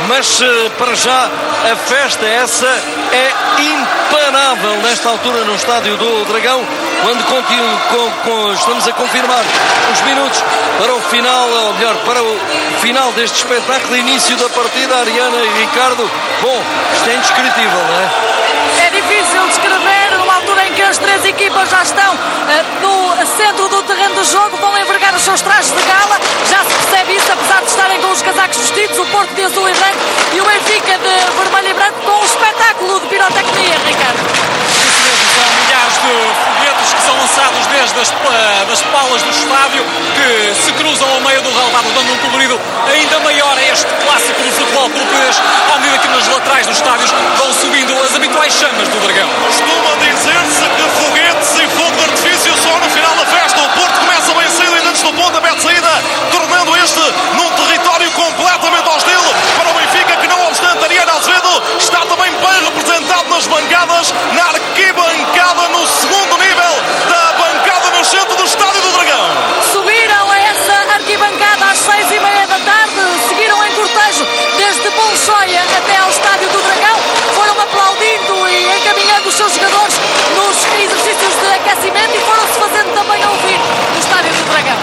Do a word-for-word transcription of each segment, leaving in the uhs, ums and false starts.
mas para já a festa essa é imparável nesta altura no Estádio do Dragão, quando continu, com, com, estamos a confirmar os minutos para o final, ou melhor, para o final deste espetáculo, início da partida. Ariana e Ricardo, bom, isto é indescritível, não é? É difícil descrever, numa altura em que as três equipas já estão uh, no centro do terreno do jogo, vão envergar os seus trajes de gala, já se percebe isso, apesar de estarem com os casacos vestidos, o Porto de azul e branco e o Benfica de vermelho e branco, com um espetáculo de pirotecnia, Ricardo. São milhares de foguetes que são lançados desde as das palas do estádio, que se cruzam ao meio do relvado, dando um colorido ainda maior a este clássico do futebol português, à medida que nas laterais dos estádios vão subindo as habituais chamas do Dragão. Costuma dizer-se que foguetes e fogo de artifício só no final da festa. O Porto começa bem cedo e antes do pontapé de saída, tornando este num território completamente hostil para o Benfica, que não obstante Ariana Azevedo está também bem representado nas bancadas, na arquibancada no segundo nível da bancada no centro do Estádio do Dragão. Subiram a essa arquibancada às seis e meia da tarde, seguiram em cortejo desde Bolshoia até ao Estádio do Dragão, foram aplaudindo e encaminhando os seus jogadores nos exercícios de aquecimento e foram-se fazendo também ouvir no Estádio do Dragão.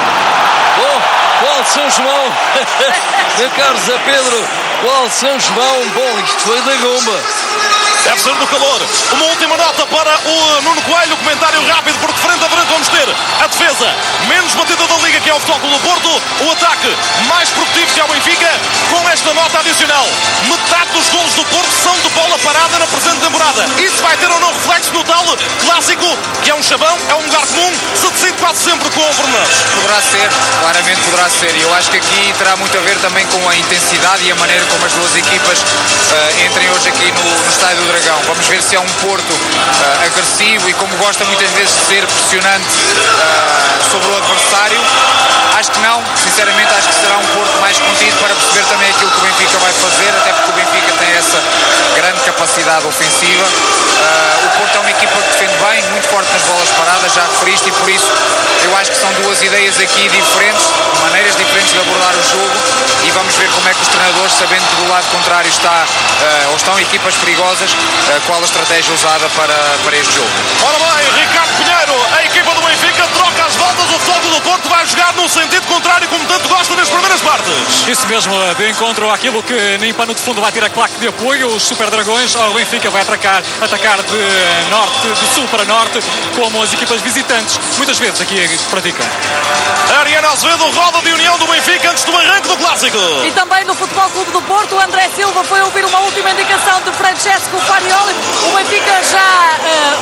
Bom, qual São João? Meu caro Zé Pedro, qual São João? Bom, isto foi da gomba. Deve ser do calor. Uma última nota para o Nuno Coelho. Comentário rápido, porque frente a frente vamos ter a defesa menos batida da Liga, que é o Futebol Clube do Porto. O ataque mais produtivo, que é o Benfica. Com esta nota adicional, metade dos golos do Porto são de bola parada na presente temporada. Isso vai ter ou não reflexo no tal clássico, que é um chavão, é um lugar comum, se decide quase sempre com o Fernandes. Poderá ser, claramente poderá ser. E eu acho que aqui terá muito a ver também com a intensidade e a maneira como as duas equipas uh, entrem hoje aqui no, no Estádio do Dragão. Vamos ver se é um Porto uh, agressivo e, como gosta muitas vezes de ser, pressionante uh, sobre o adversário. Acho que não, sinceramente acho que será um Porto mais contido, para perceber também aquilo que o Benfica vai fazer, até porque o Benfica tem essa grande capacidade ofensiva. Uh, o Porto é uma equipa que defende bem, muito forte nas bolas paradas, já referiste, e por isso eu acho que são duas ideias aqui diferentes, maneiras diferentes de abordar o jogo, e vamos ver como é que os treinadores, sabendo que do lado contrário está, uh, ou estão equipas perigosas, uh, qual a estratégia usada para, para este jogo. Ora bem, Ricardo Pinheiro, a equipa do Benfica troca as voltas, o Futebol do Porto vai jogar no sentido contrário, como tanto gosta nas primeiras partes. Isso mesmo, de encontro àquilo que nem pano de fundo vai ter a claque de apoio, os Super Dragões. O Benfica vai atacar, atacar de norte, de sul para norte, como as equipas visitantes muitas vezes aqui praticam. Ariana Azevedo, roda de união do Benfica antes do arranque do clássico. E também no Futebol Clube do Porto, o André Silva foi ouvir uma última indicação de Francesco Farioli. O Benfica já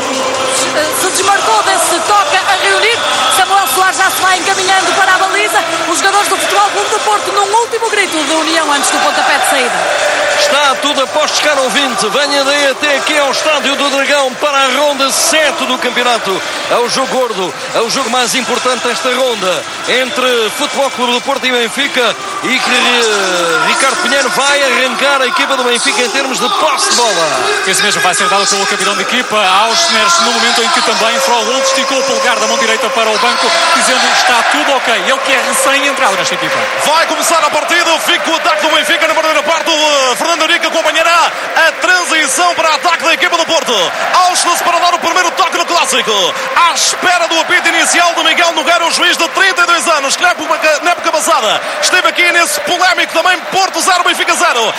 uh, se desmarcou desse toque a reunir. Samuel Soares já se vai encaminhando para a baliza. Os jogadores do Futebol Clube do Porto num último grito de união antes do pontapé de saída. Está tudo a postos, caro ouvinte. Venha daí até aqui ao Estádio do Dragão para a ronda sete do campeonato. É o jogo gordo, é o jogo mais importante desta ronda entre Futebol Clube do Porto e Benfica, e que uh, Ricardo Pinheiro vai arrancar a equipa do Benfica em termos de posse de bola. Esse mesmo vai ser dado pelo capitão de equipa, Auschner, no momento em que também Froholt esticou o polegar da mão direita para o banco, dizendo que está tudo ok. Ele que é recém-entrado nesta equipa. Vai começar a partida, fica o ataque do Benfica na primeira parte. O uh, Fernando Henrique acompanhará a transição para ataque da equipa do Porto. Auschner para dar o primeiro toque no clássico, à espera do apito inicial de Miguel Nogueira, o juiz de trinta e dois anos, que na época, na época passada esteve aqui nesse polémico também. Porto zero, Benfica zero.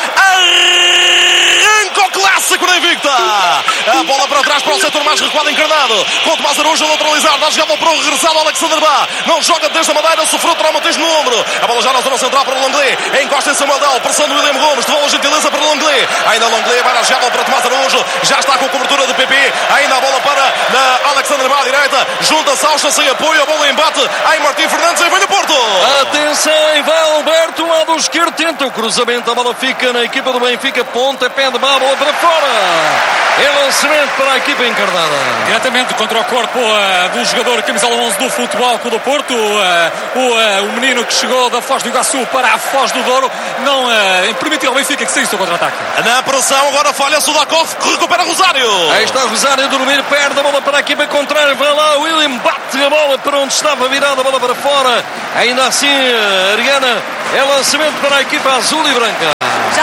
Arranca o clássico na Invicta. A bola para trás para o setor mais recuado, encarnado, com Tomás Araújo a lateralizar, dá jogada para o regressado Alexander Bá. Não joga desde a Madeira, sofreu traumatismo no ombro. A bola já na zona central para o Longley, encosta em Samuel Del, pressão do William Gomes, de bola gentileza para o Longley. Ainda Longley vai na jogada para Tomás Araújo, já está com cobertura de P P. Ainda a bola para na Alexander Bá à direita, junta-se Aucha sem apoio, a bola em embate em Martim Fernandes, em vem o Porto. Atenção, vai Alberto, lado esquerdo, tenta o cruzamento, a bola fica na equipa do Benfica, ponta, pé de bola para fora. É lançamento para a equipa encarnada. Diretamente contra o corpo uh, do jogador camisola onze do Futebol Clube do Porto, uh, o, uh, o menino que chegou da Foz do Iguaçu para a Foz do Douro, não uh, permitiu ao Benfica que saísse o contra-ataque. Na pressão, agora falha Sudakov, que recupera Rosário. Aí está Rosário, dormir, perde a bola para a equipa contrária, vai lá, William bate a bola para onde estava virada, a bola para fora. Ainda assim, Ariana, é lançamento para a equipa azul e branca. Já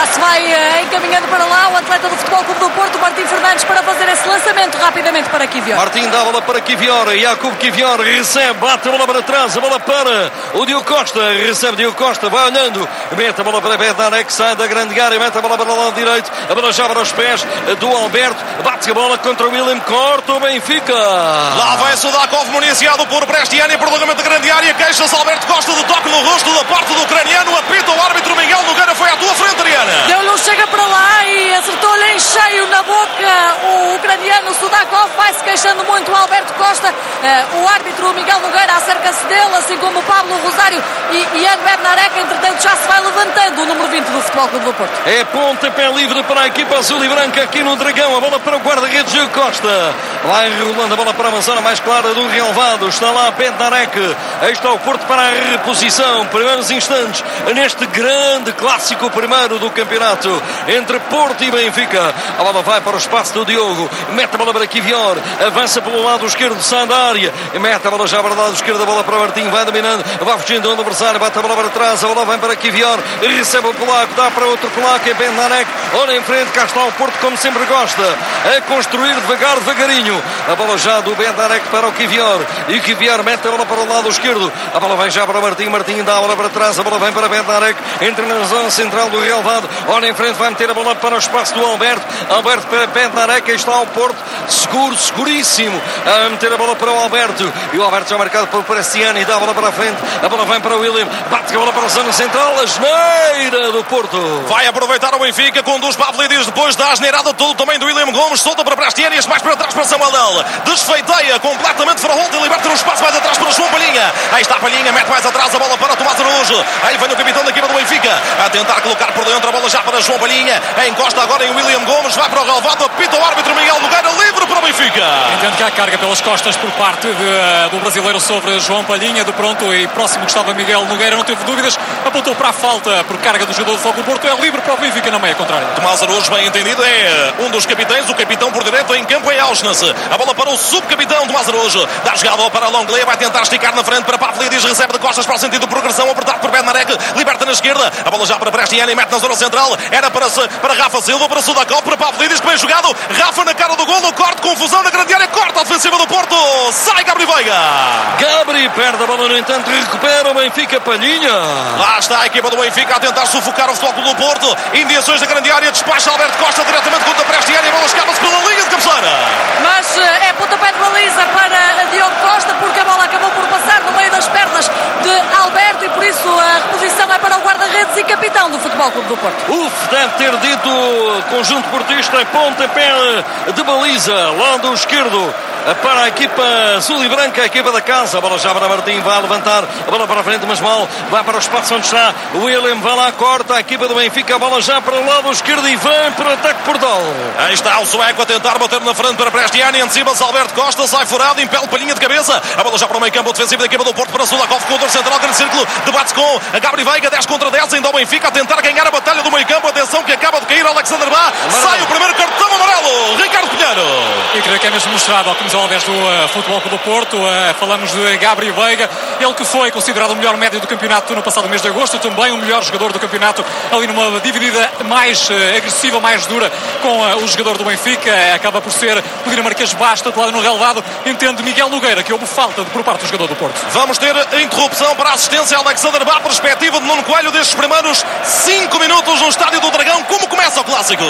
Já se vai uh, encaminhando para lá o atleta do Futebol Clube do Porto, Martim Fernandes, para fazer esse lançamento rapidamente para Kivior. Martim dá a bola para Kivior, Jakub Kivior recebe, bate a bola para trás, a bola para o Diogo Costa, recebe Diogo Costa, vai olhando, mete a bola para Bednarek, sai da grande área, mete a bola para o lado direito, a bola já para os pés do Alberto, bate a bola contra o William, corta o Benfica. Lá vai Sudakov, municiado por Prestiani, prolongamento da grande área, queixa-se Alberto Costa de toque no rosto da parte do ucraniano, apita o árbitro Miguel Nogueira, foi à tua frente, Ariana. Deu-lhe um chega para lá e acertou-lhe em cheio na boca o ucraniano Sudakov, vai-se queixando muito o Alberto Costa, uh, o árbitro Miguel Nogueira acerca-se dele, assim como o Pablo Rosário e Ian Bednarek, entretanto já se vai levantando o número vinte do Futebol Clube do Porto. É pontapé livre para a equipa azul e branca aqui no Dragão, a bola para o guarda-redes Diogo Costa, vai rolando a bola para a manzana mais clara do relevado, está lá Bednarek, aí está o Porto para a reposição, primeiros instantes neste grande clássico primeiro do campeonato entre Porto e Benfica. A bola vai para o espaço do Diogo, mete a bola para Kivior, avança pelo lado esquerdo, sai da área, mete a bola já para o lado esquerdo, a bola para Martim, vai dominando, vai fugindo do adversário, bate a bola para trás, a bola vem para Kivior, recebe o polaco, dá para outro polaco, é Bednarek, olha em frente, cá está o Porto como sempre gosta, a construir devagar, devagarinho, a bola já do Bednarek para o Kivior, e o Kivior mete a bola para o lado esquerdo, a bola vem já para o Martim, Martim dá a bola para trás, a bola vem para Bednarek, entra na zona central do relevado, olha em frente, vai meter a bola para o espaço do Alberto, Alberto para Bednarek, aí está o Porto, seguro, seguríssimo, a meter a bola para o Alberto, e o Alberto já marcado por Prestiani, dá a bola para a frente, a bola vem para o William, bate a bola para a zona central, a asneira do Porto. Vai aproveitar o Benfica, conduz Pavlidis depois da asneirada, todo o tamanho do William Gomes, solta para Prestiani, mais para trás para Samuel, desfeiteia completamente Fraholta e liberta no espaço mais atrás para João Palhinha, aí está Palhinha, mete mais atrás a bola para Tomás Araújo, aí vem o capitão da equipa do Benfica, a tentar colocar por dentro a bola já para João Palhinha, encosta agora em William Gomes, vai para o relevado, apita o árbitro Miguel Nogueira, livre para o Benfica. Entendo que há carga pelas costas por parte de, do brasileiro sobre João Palhinha, de pronto e próximo que estava Miguel Nogueira, não teve dúvidas, apontou para a falta por carga do jogador do Futebol Porto, é livre para o Benfica na meia contrária. Tomás Araújo, bem entendido, é um dos capitães, o capitão por direito em campo é Auschwitz, a bola para o subcapitão Tomás Araújo, dá jogada para Longley, vai tentar esticar na frente para Pavlidis, recebe de costas para o sentido de progressão, apertado por Bednarek, liberta na esquerda, a bola já para Prestiani, mete na zona central, era para, para Rafa Silva, para Sudakov, para Pavlidis, que bem jogado, Rafa na cara do golo, corte, confusão na grande área, corta a defensiva do Porto, sai Gabri Veiga. Gabri perde a bola, no entanto, recupera o Benfica, Palhinha. Lá está a equipa do Benfica a tentar sufocar o Futebol Clube do Porto, indiações da grande área, despacha Alberto Costa diretamente contra Prestiani, a bola escapa-se pela linha de cabeceira. Mas é pontapé de baliza para Diogo Costa, porque a bola acabou por passar no meio das pernas de Alberto e por isso a reposição é para o guarda-redes e capitão do Futebol Clube do Porto. Uf, deve ter dito o conjunto portista, é pontapé de baliza, lado esquerdo para a equipa azul e branca, a equipa da casa, a bola já para Martim, vai levantar a bola para a frente, mas mal, vai para o espaço onde está o William, vai lá, corta a equipa do Benfica, a bola já para o lado esquerdo e vem para o ataque Portal. Aí está o sueco a tentar bater na frente para Prestiani, antecipa-se Alberto Costa, sai furado, impele Palhinha de cabeça, a bola já para o meio campo defensivo da equipa do Porto para Sudakov, com o central, grande círculo, debate-se com a Gabri Veiga, dez contra dez, ainda o Benfica a tentar ganhar a batalha do meio campo, atenção que acaba de cair Alexander Bá, sai o primeiro cartão amarelo, Ricardo Pinheiro. E creio que é mesmo mostrado ao começar desde o uh, Futebol Clube do Porto, uh, falamos de Gabri Veiga, ele que foi considerado o melhor médio do campeonato no passado mês de agosto, também o melhor jogador do campeonato, ali numa dividida mais uh, agressiva, mais dura com uh, o jogador do Benfica, uh, acaba por ser o dinamarquês Basta, do lado no relevado, entende Miguel Nogueira, que houve falta por parte do jogador do Porto. Vamos ter interrupção para a assistência Alexander Bá, perspectiva de Nuno Coelho destes primeiros cinco minutos no Estádio do Dragão. Como começa o clássico?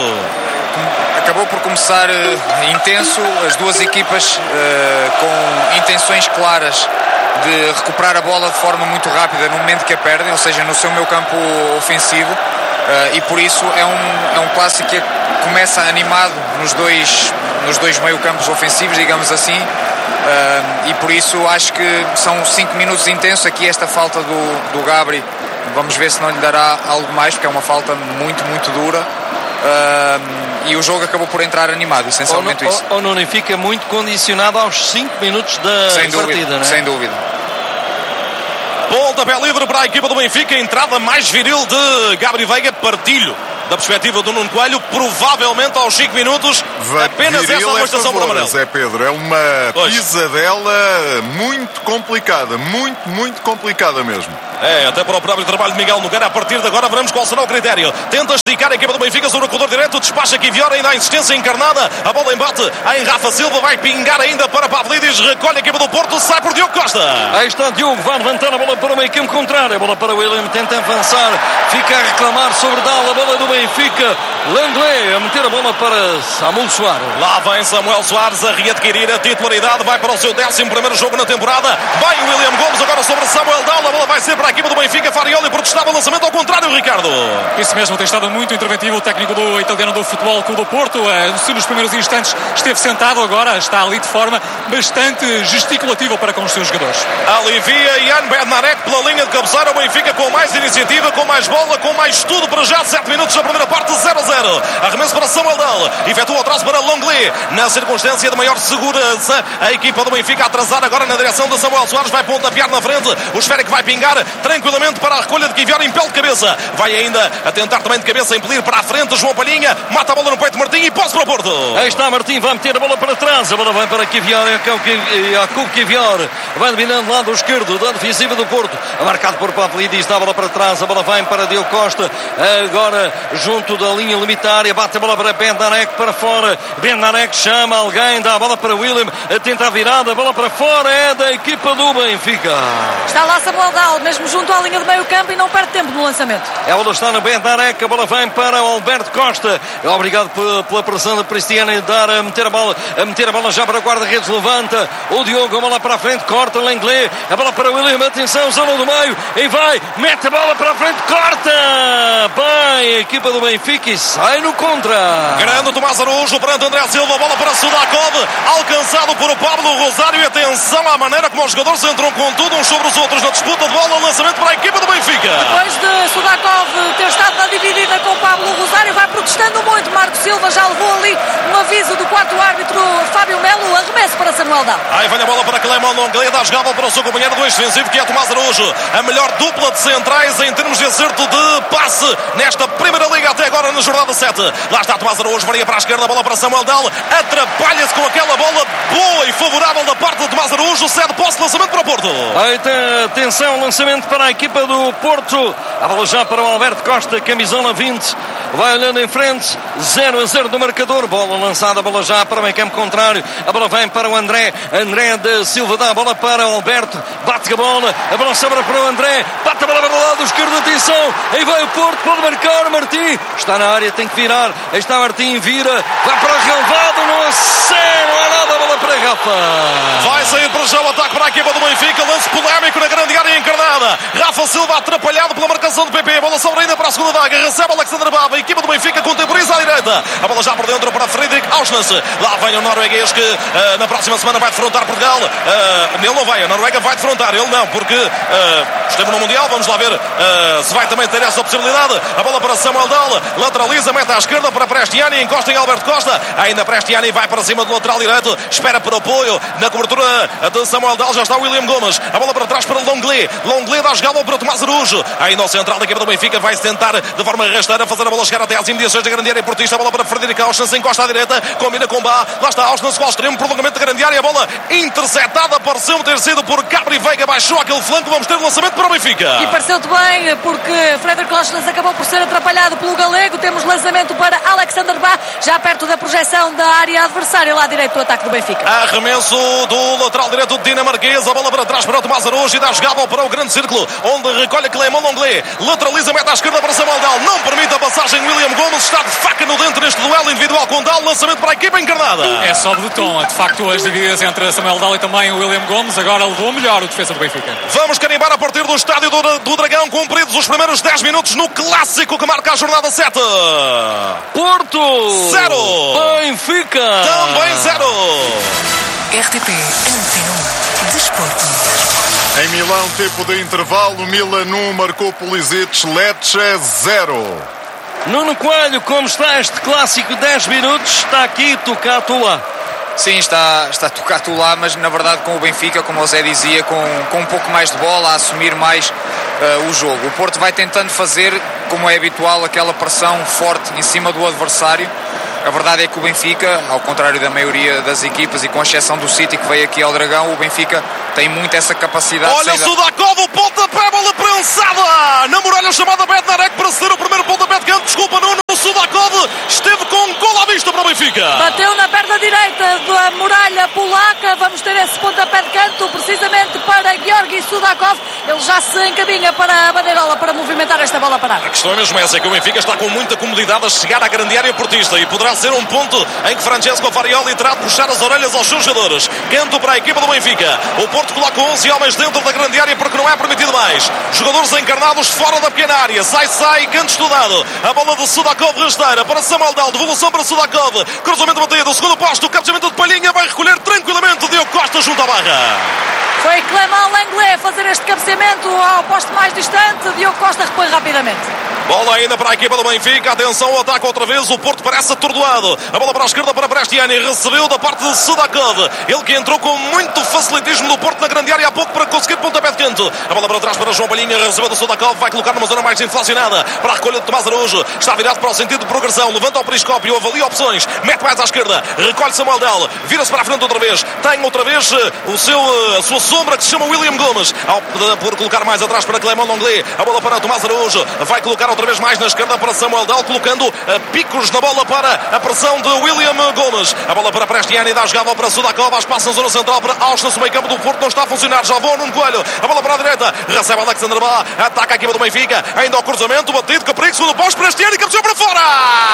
Acabou por começar uh, intenso, as duas equipas uh, com intenções claras de recuperar a bola de forma muito rápida no momento que a perdem, ou seja, no seu meio campo ofensivo, uh, e por isso é um, é um clássico que começa animado nos dois, nos dois meio campos ofensivos, digamos assim, uh, e por isso acho que são cinco minutos intensos. Aqui esta falta do, do Gabri, vamos ver se não lhe dará algo mais, porque é uma falta muito, muito dura. Uh, e o jogo acabou por entrar animado, essencialmente ou, isso. Ou, ou não fica muito condicionado aos cinco minutos da sem dúvida, partida, não é? Sem dúvida. Pontapé livre para a equipa do Benfica, entrada mais viril de Gabri Veiga, partilho da perspectiva do Nuno Coelho, provavelmente aos cinco minutos, apenas essa amonestação por amarelo. Zé Pedro, é uma pois. pisadela muito complicada, muito, muito complicada mesmo. É, até para o próprio trabalho de Miguel Nogueira. A partir de agora veremos qual será o critério. Tenta esticar a equipa do Benfica sobre o corredor direito, despacha aqui Viora, ainda a insistência encarnada, a bola embate em Rafa Silva, vai pingar ainda para Pavlidis, recolhe a equipa do Porto, sai por Diogo Costa. Aí está Diogo, vai levantar a bola para o meio campo contrário, a bola para o William, tenta avançar, fica a reclamar sobre Dal, a bola do Benfica, Langley a meter a bola para Samuel Soares. Lá vem Samuel Soares a readquirir a titularidade, vai para o seu décimo primeiro jogo na temporada, vai o William Gomes agora sobre Samuel Dal, a bola vai ser para a equipa do Benfica, Farioli protestava o lançamento ao contrário, Ricardo. Isso mesmo, tem estado muito interventivo o técnico do italiano do Futebol Clube do Porto, se nos primeiros instantes esteve sentado, agora está ali de forma bastante gesticulativa para com os seus jogadores. Alivia Jan Bednarek pela linha de cabeceira, o Benfica com mais iniciativa, com mais bola, com mais tudo para já, sete minutos da primeira parte, zero a zero. Arremesso para Samuel Dal, efetua o traço para Longley, na circunstância de maior segurança, a equipa do Benfica a atrasar agora na direção de Samuel Soares, vai pontapear na frente, o esférico vai pingar tranquilamente para a recolha de Kivior, impele de cabeça, vai ainda a tentar também de cabeça impelir para a frente João Palhinha, mata a bola no peito de Martim e posse para o Porto. Aí está Martim, vai meter a bola para trás, a bola vai para Kivior, Jakub Kivior vai dominando o lado esquerdo da defensiva do Porto, marcado por Pavlidis, dá a bola para trás, a bola vai para Diogo Costa, agora junto da linha limitária, bate a bola para Bednarek para fora, Bednarek chama alguém, dá a bola para William, tenta a virada, a bola para fora, é da equipa do Benfica. Está lá Samuel Dal, mesmo junto à linha de meio campo e não perde tempo no lançamento. A bola está na Bednarek, a bola vem para o Alberto Costa, obrigado pela pressão de Cristiano, dar a meter a bola, a meter a bola já para o guarda-redes, levanta o Diogo, a bola para a frente, corta o Langley, a bola para o William, atenção, zona do meio, e vai, mete a bola para a frente, corta, bem, a equipa do Benfica e sai no contra. Grande Tomás Araújo perante André Silva, bola para Sudakov, alcançado por Pablo Rosário, e atenção à maneira como os jogadores entram com tudo uns sobre os outros na disputa de bola, lançamento para a equipa do Benfica. Depois de Sudakov ter estado na dividida com Pablo Rosário, vai protestando muito, Marco Silva já levou ali um aviso do quarto árbitro Fábio Melo, arremesso para Samuel Dal. Aí vem a bola para Clément Longley, dá jogada para o seu companheiro do ex-defensivo, que é Tomás Araújo, a melhor dupla de centrais em termos de acerto de passe nesta primeira liga até agora na jornada sete. Lá está Tomás Araújo, varia para a esquerda, a bola para Samuel Dal, atrapalha-se com aquela bola boa e favorável da parte de Tomás Araújo, cede posse, lançamento para o Porto. Aí tem, atenção, lançamento para a equipa do Porto, a bola já para o Alberto Costa, camisola vinte, vai olhando em frente, zero a zero do marcador, bola lançada, a bola já para o meio campo contrário, a bola vem para o André, André de Silva dá a bola para o Alberto, bate a bola, a bola sobra para o André, bate a bola para o lado esquerdo, atenção, aí vai o Porto, pode marcar, Martim, está na área, tem que virar, aí está Martim, vira, vai para o relvado, não acerta, não há nada, a bola para Rafa. Vai sair para já o ataque para a equipa do Benfica, lance polémico na grande área encarnada, Rafa Silva atrapalhado pela marcação do P P, a bola sobra ainda para a segunda vaga, recebe Alexander Baba, a equipa do Benfica contemporiza à direita, a bola já por dentro para Fredrik Aursnes, lá vem o norueguês que uh, na próxima semana vai defrontar Portugal, uh, ele não vai, a Noruega vai defrontar, ele não, porque uh, esteve no Mundial, vamos lá ver uh, se vai também ter essa possibilidade, a bola para Samuel Dal, lateraliza, mete à esquerda para Prestiani, encosta em Alberto Costa, ainda Prestiani vai para cima do lateral direito, espera por apoio, na cobertura de Samuel Dal já está o William Gomes, a bola para trás para Longley, Longley dá jogada para Tomás Araújo, ainda ao central da equipa do Benfica vai se tentar de forma rasteira fazer a bola chegar até às imediações da grande área portista, a bola para Frederic Aursnes, encosta à direita, combina com Bá, lá está Aursnes com o extremo, prolongamento da grande área, a bola interceptada, pareceu ter sido por Capri Veiga, baixou aquele flanco, vamos ter lançamento para o Benfica. E pareceu-te bem, porque Frederic Aursnes acabou por ser atrapalhado pelo galego, temos lançamento para Alexander Bá, já perto da projeção da área adversária, lá direito do ataque do Benfica. Arremesso do lateral direito dinamarquês, a bola para trás para o Tomás Araújo e dá jogada para o grande círculo, onde recolhe Clément Longley, lateraliza, mete à esquerda para Samuel Dal, não permite a passagem, William Gomes está de faca no dentro neste duelo individual com Dal, lançamento para a equipa encarnada. É só de tom, de facto as divididas entre Samuel Dal e também o William Gomes, agora levou melhor o defesa do Benfica. Vamos carimbar a partir do estádio do, do Dragão, cumpridos os primeiros dez minutos no clássico que marca a jornada sete. Porto zero, Benfica também zero. R T P Antena um Desporto. Em Milão, tempo de intervalo, Milan um, marcou Pulisic, Lecce zero. Nuno Coelho, como está este clássico dez minutos, está aqui, toca a tua. Sim, está, está a tocar tu lá, mas na verdade com o Benfica, como o Zé dizia, com, com um pouco mais de bola, a assumir mais uh, o jogo. O Porto vai tentando fazer, como é habitual, aquela pressão forte em cima do adversário. A verdade é que o Benfica, ao contrário da maioria das equipas e com exceção do City que veio aqui ao Dragão, o Benfica tem muito essa capacidade. Olha o Sudakov, o pontapé, bola prensada na muralha chamada Bednarek para ceder o primeiro pontapé de canto. Desculpa, Nuno. O Sudakov esteve com um gol à vista para o Benfica. Bateu na perna direita da muralha polaca. Vamos ter esse pontapé de canto precisamente para Georgi Sudakov. Ele já se encaminha para a bandeirola para movimentar esta bola parada. A questão é mesmo essa, é que o Benfica está com muita comodidade a chegar à grande área portista e poderá ser um ponto em que Francesco Farioli terá de puxar as orelhas aos seus jogadores. Canto para a equipa do Benfica. O Porto coloca onze homens dentro da grande área porque não é permitido mais. Jogadores encarnados fora da pequena área. Sai, sai, canto estudado. A bola de Sudakov rasteira para Samuel Dal. Devolução para Sudakov. Cruzamento batido do segundo posto. Cabeceamento de Palhinha. Vai recolher tranquilamente Diogo Costa junto à barra. Foi Clément Lenglet a fazer este cabeceamento ao posto mais distante. Diogo Costa repõe rapidamente. Bola ainda para a equipa do Benfica. Atenção ao ataque outra vez. O Porto parece atordoado. A bola para a esquerda para Prestiani. Recebeu da parte de Sudakov. Ele que entrou com muito facilitismo do Porto na grande área há pouco para conseguir pontapé de canto. A bola para trás para João Palhinha. Recebeu do Sudakov. Vai colocar numa zona mais inflacionada para a recolha de Tomás Araújo. Está virado para o sentido de progressão. Levanta o periscópio. Avalia opções. Mete mais à esquerda. Recolhe Samuel Del. Vira-se para a frente outra vez. Tem outra vez o seu, a sua sombra que se chama William Gomes. Ao, por colocar mais atrás para Clément Lenglet. A bola para Tomás Araújo. Vai colocar outra vez mais na esquerda para Samuel Del, colocando uh, picos na bola para a pressão de William Gomes. A bola para Prestiani, dá jogada para Sudakov, espaço na zona central para Austin, o meio campo do Porto não está a funcionar, já vou Nuno Coelho, a bola para a direita, recebe Alexander Bá, ataca a equipa do Benfica, ainda ao cruzamento, batido, que perigo, segundo posto, Prestiani, cabeceou para fora!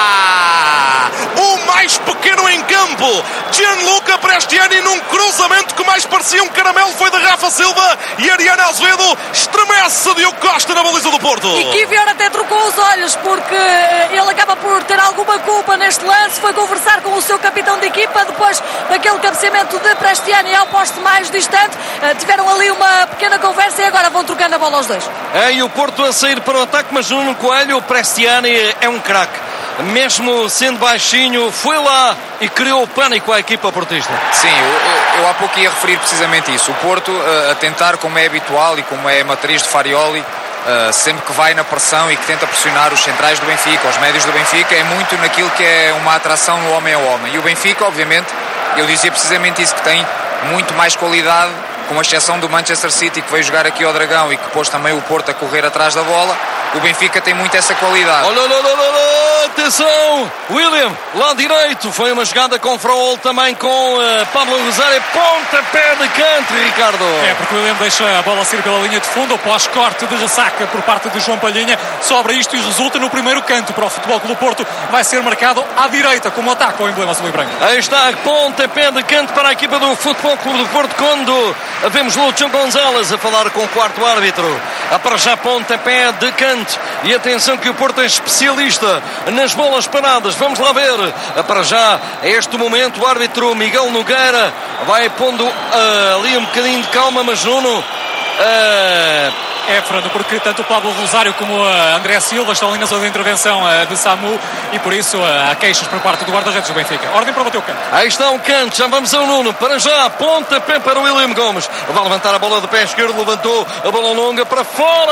O mais pequeno em campo, Gianluca Prestiani, num cruzamento que mais parecia um caramelo, foi de Rafa Silva e Ariana Azevedo, estremece Diogo Costa na baliza do Porto. E Kivior até trocou os olhos, porque ele acaba por ter alguma culpa neste lance. Foi conversar com o seu capitão de equipa depois daquele cabeceamento de Prestiani ao poste mais distante. Tiveram ali uma pequena conversa e agora vão trocando a bola aos dois. É, e o Porto a sair para o ataque, mas Nuno Coelho, o Prestiani é um craque. Mesmo sendo baixinho, foi lá e criou pânico à equipa portista. Sim, eu, eu há pouco ia referir precisamente isso. O Porto a tentar, como é habitual e como é a matriz de Farioli, Uh, sempre que vai na pressão e que tenta pressionar os centrais do Benfica, os médios do Benfica, é muito naquilo que é uma atração no homem a homem. E o Benfica, obviamente, eu dizia precisamente isso, que tem muito mais qualidade, com a exceção do Manchester City, que veio jogar aqui ao Dragão e que pôs também o Porto a correr atrás da bola. O Benfica tem muito essa qualidade. Olha, olha, olha, olha, atenção! William, lá direito, foi uma jogada com Fraol também com uh, Pablo Rosário, pontapé de canto, Ricardo. É, porque o William deixa a bola sair pela linha de fundo, após corte de ressaca por parte de João Palhinha, sobra isto e resulta no primeiro canto para o Futebol Clube do Porto, vai ser marcado à direita, como ataque ao emblema azul e branco. Aí está, pontapé de canto para a equipa do Futebol Clube do Porto, quando vemos Lúcio Gonzalez a falar com o quarto árbitro. A para já pontapé de canto. E atenção que o Porto é especialista nas bolas paradas. Vamos lá ver. Para já, a este momento, o árbitro Miguel Nogueira vai pondo uh, ali um bocadinho de calma, mas Nuno... Uh... É, Fernando, porque tanto o Pablo Rosário como o André Silva estão ali na zona de intervenção de Samu e por isso há queixas por parte do guarda-redes do Benfica. Ordem para bater o canto. Aí está o canto, já vamos ao Nuno. Para já, pontapé para o William Gomes. Vai levantar a bola de pé esquerdo, levantou a bola longa para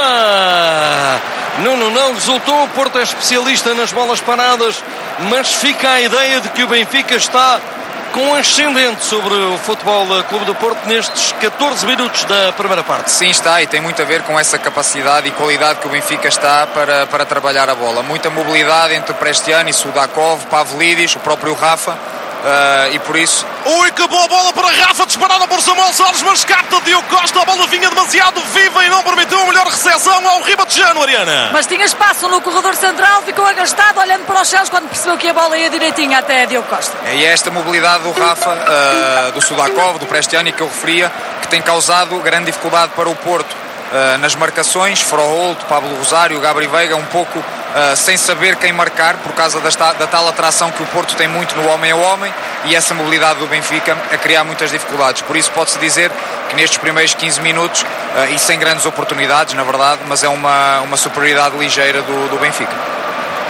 fora. Nuno não resultou, o Porto é especialista nas bolas paradas, mas fica a ideia de que o Benfica está com ascendente sobre o Futebol Clube do Porto nestes catorze minutos da primeira parte. Sim, está, e tem muito a ver com essa capacidade e qualidade que o Benfica está para, para trabalhar a bola. Muita mobilidade entre Prestiani, Sudakov, Pavlidis, o próprio Rafa. Uh, e por isso... Ui, que boa bola para Rafa, disparada por Samuel Salles, mas capta Diogo Costa, a bola vinha demasiado viva e não permitiu a melhor recepção ao Ribatejano, Ariana. Mas tinha espaço no corredor central, ficou agastado, olhando para os céus quando percebeu que a bola ia direitinho até Diogo Costa. E é esta mobilidade do Rafa, uh, do Sudakov, do Prestiani que eu referia, que tem causado grande dificuldade para o Porto. Uh, nas marcações, Froholt, Pablo Rosário, Gabri Veiga, um pouco uh, sem saber quem marcar por causa da, da tal atração que o Porto tem muito no homem a homem e essa mobilidade do Benfica a criar muitas dificuldades. Por isso pode-se dizer que nestes primeiros quinze minutos, uh, e sem grandes oportunidades, na verdade, mas é uma, uma superioridade ligeira do, do Benfica.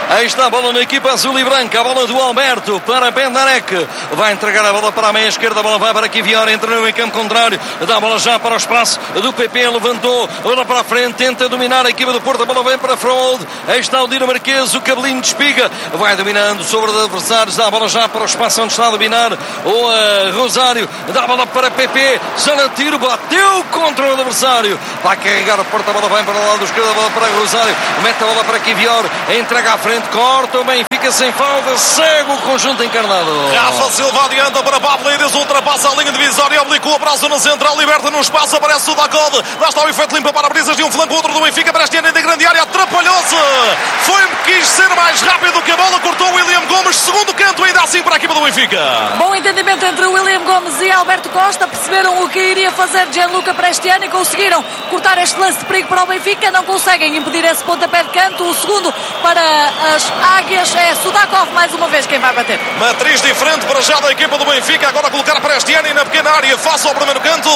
Aí está a bola na equipa azul e branca. A bola do Alberto para Bednarek. Vai entregar a bola para a meia esquerda. A bola vai para Kivior. Entra no campo contrário. Dá a bola já para o espaço do P P. Levantou. A bola para a frente. Tenta dominar a equipa do Porto. A bola vem para Frold. Aí está o dinamarquês. O cabelinho de espiga. Vai dominando sobre os adversários. Dá a bola já para o espaço onde está a dominar o uh, Rosário. Dá a bola para P P. Zona de tiro. Bateu contra o adversário. Vai carregar o Porto. A bola vai para o lado esquerdo. A bola para Rosário. Mete a bola para Kivior. Entrega à frente. Corta o Benfica sem falta, segue o conjunto encarnado. Rafa Silva adianta para Pavlidis, ultrapassa a linha divisória, oblicua para a zona central, liberta no espaço, aparece o Dacode. Lá está o efeito limpa para brisas de um flanco, outro do Benfica, para este ano de grande área, atrapalhou-se. Foi, quis ser mais rápido que a bola, cortou o William Gomes, segundo canto, ainda assim para a equipa do Benfica. Bom entendimento entre o William Gomes e Alberto Costa, perceberam o que iria fazer Gianluca Prestiani e conseguiram cortar este lance de perigo para o Benfica, não conseguem impedir esse pontapé de canto, o segundo para as Águias, é Sudakov mais uma vez quem vai bater. Matriz diferente para já da equipa do Benfica, agora colocar Prestiani na pequena área, face ao primeiro canto.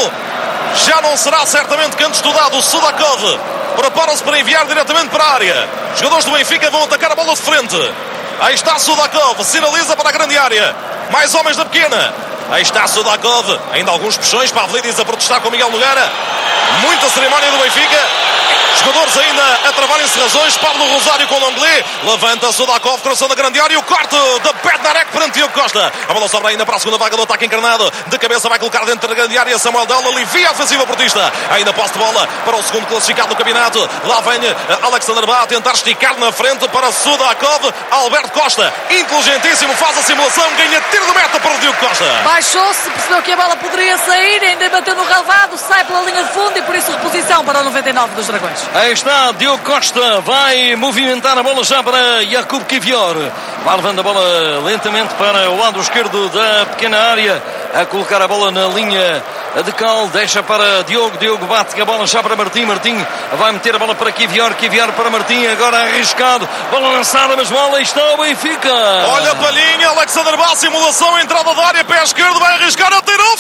Já não será certamente canto estudado. Sudakov prepara-se para enviar diretamente para a área. Os jogadores do Benfica vão atacar a bola de frente. Aí está Sudakov, sinaliza para a grande área. Mais homens da pequena. Aí está Sudakov, ainda alguns puxões, Pavlidis a protestar com Miguel Nogueira. Muita cerimónia do Benfica. Jogadores ainda a travarem-se razões. Pablo Rosário com Longley. Levanta Sudakov, coração da grande área. O corte de Bednarek perante Diogo Costa. A bola sobra ainda para a segunda vaga do ataque encarnado. De cabeça vai colocar dentro da grande área Samuel Del. Alivia a ofensiva portista. Ainda posse de bola para o segundo classificado do campeonato. Lá vem Alexander Bá a tentar esticar na frente para Sudakov. Alberto Costa, inteligentíssimo, faz a simulação. Ganha tiro de meta para o Diogo Costa. Baixou-se, percebeu que a bola poderia sair. Ainda bateu no relvado. Sai pela linha de fundo e por isso reposição para o noventa e nove dos Dragões. Aí está Diogo Costa, vai movimentar a bola já para Jakub Kivior. Vai levando a bola lentamente para o lado esquerdo da pequena área, a colocar a bola na linha de cal, deixa para Diogo, Diogo bate a bola já para Martim, Martim vai meter a bola para Kivior, Kivior para Martim, agora arriscado, bola lançada, mas bola está o Benfica. Olha a palhinha, Alexander Bá, simulação, entrada da área, pé esquerdo, vai arriscar, atirou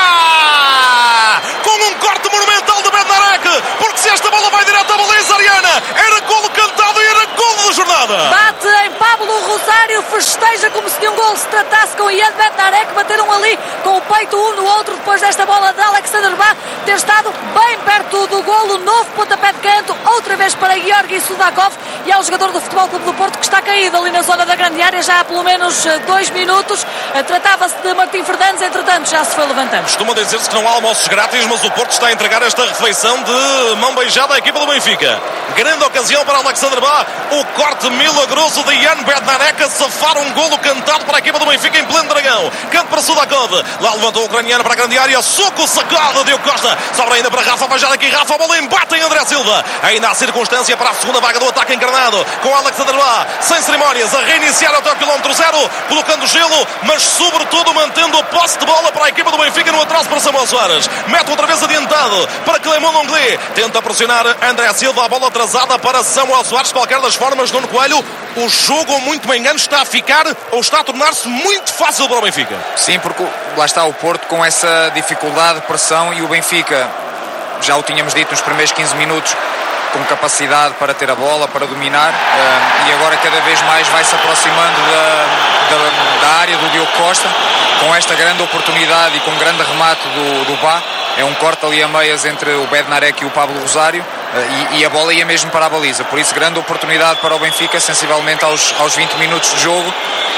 fora! Com um corte monumental de Bednarek, porque se esta bola vai direto à baliza, Ariana, era golo cantado e era golo da jornada. Bate em Pablo Rosário, festeja como se de um golo se tratasse com Ian Bednarek, bateram ali com o peito um no outro depois desta bola de Alexander Bá ter estado bem perto do golo. Novo pontapé de canto, outra vez para Georgi Sudakov, e é o jogador do Futebol Clube do Porto que está caído ali na zona da grande área já há pelo menos dois minutos. Tratava-se de Martim Fernandes, entretanto já se foi levantando. Costuma dizer-se que não há almoços grátis, mas o Porto está a entregar esta refeição de mão beijada à equipa do Benfica. Grande ocasião para Alexander Bá, o corte milagroso de Ian Bednarek a safar um golo cantado para a equipa do Benfica em pleno Dragão. Canto para Sudakov, lá levantou o ucraniano para a grande área, soco sacado, Diogo Costa, sobra ainda para Rafa, vai já aqui Rafa, a bola embate em André Silva. Ainda há circunstância para a segunda vaga do ataque encarnado, com Alexander Bá, sem cerimónias, a reiniciar até o quilómetro zero, colocando gelo, mas sobretudo mantendo a posse de bola para a equipa do Benfica no atraso para Samuel Soares. Mete outra vez adiantado para Clément Longley, tenta pressionar André Silva, a bola atrasada para Samuel Soares. De qualquer das formas, Nuno Coelho, o jogo, muito me engano, está a ficar ou está a tornar-se muito fácil para o Benfica. Sim, porque lá está o Porto com essa dificuldade, pressão, e o Benfica, já o tínhamos dito nos primeiros quinze minutos, com capacidade para ter a bola, para dominar, e agora cada vez mais vai se aproximando da, da, da área do Diogo Costa, com esta grande oportunidade e com grande remate do, do Bá. É um corte ali a meias entre o Bednarek e o Pablo Rosário, e, e a bola ia mesmo para a baliza, por isso grande oportunidade para o Benfica, sensivelmente aos, aos vinte minutos de jogo.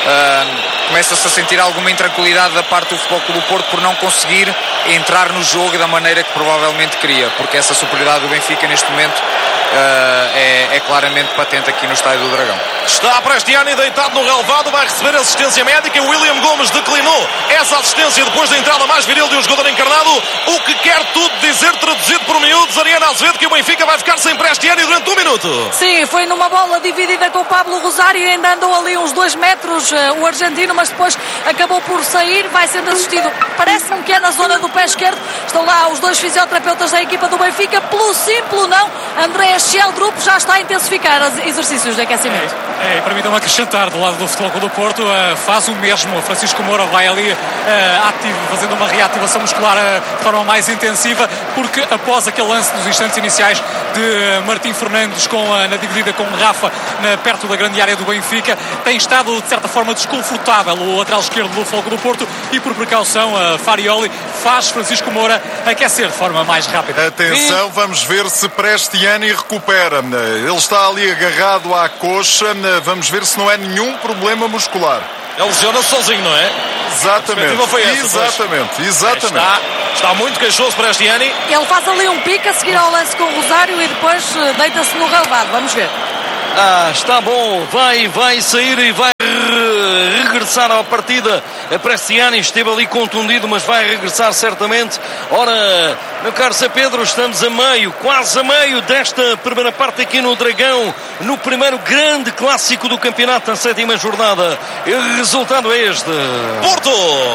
Uh, começa-se a sentir alguma intranquilidade da parte do Futebol Clube do Porto por não conseguir entrar no jogo da maneira que provavelmente queria, porque essa superioridade do Benfica neste momento uh, é, é claramente patente aqui no Estádio do Dragão. Está Prestiani deitado no relvado, vai receber assistência médica. William Gomes declinou essa assistência depois da entrada mais viril de um jogador encarnado, o que quer tudo dizer, traduzido por miúdos, Ariana Azevedo, que o Benfica vai ficar sem Prestiani durante um minuto. Sim, foi numa bola dividida com o Pablo Rosário e ainda andou ali uns dois metros uh, o argentino, mas depois acabou por sair, vai sendo assistido, parece-me que é na zona do pé esquerdo. Estão lá os dois fisioterapeutas da equipa do Benfica, pelo sim, pelo não. André X L Group já está a intensificar os exercícios de aquecimento. É, é permitam-me acrescentar do lado do Futebol Clube do Porto, uh, faz o mesmo. Francisco Moura vai ali uh, ativo, fazendo uma reativação muscular uh, de forma mais intensiva, porque após aquele lance dos instantes iniciais de uh, Martim Fernandes com, uh, na dividida com Rafa na, perto da grande área do Benfica, tem estado de certa forma desconfortável o lateral esquerdo do Futebol Clube do Porto e por precaução uh, Farioli faz Francisco Moura aquecer de forma mais rápida. Atenção, vamos ver se Prestiani recupera. Ele está ali agarrado à coxa, vamos ver se não é nenhum problema muscular. Ele lesiona-se sozinho, não é? Exatamente, foi essa, exatamente, exatamente. Está, está muito queixoso para Prestiani. Ele faz ali um pique a seguir ao lance com o Rosário e depois deita-se no relevado. Vamos ver. Ah, está bom, vai, vai sair e vai regressar à partida. A Prestiani esteve ali contundido, mas vai regressar certamente. Ora, meu caro Zé Pedro, estamos a meio, quase a meio desta primeira parte aqui no Dragão, no primeiro grande clássico do campeonato, na sétima jornada. E o resultado é este: Porto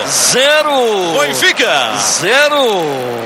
zero, Benfica zero.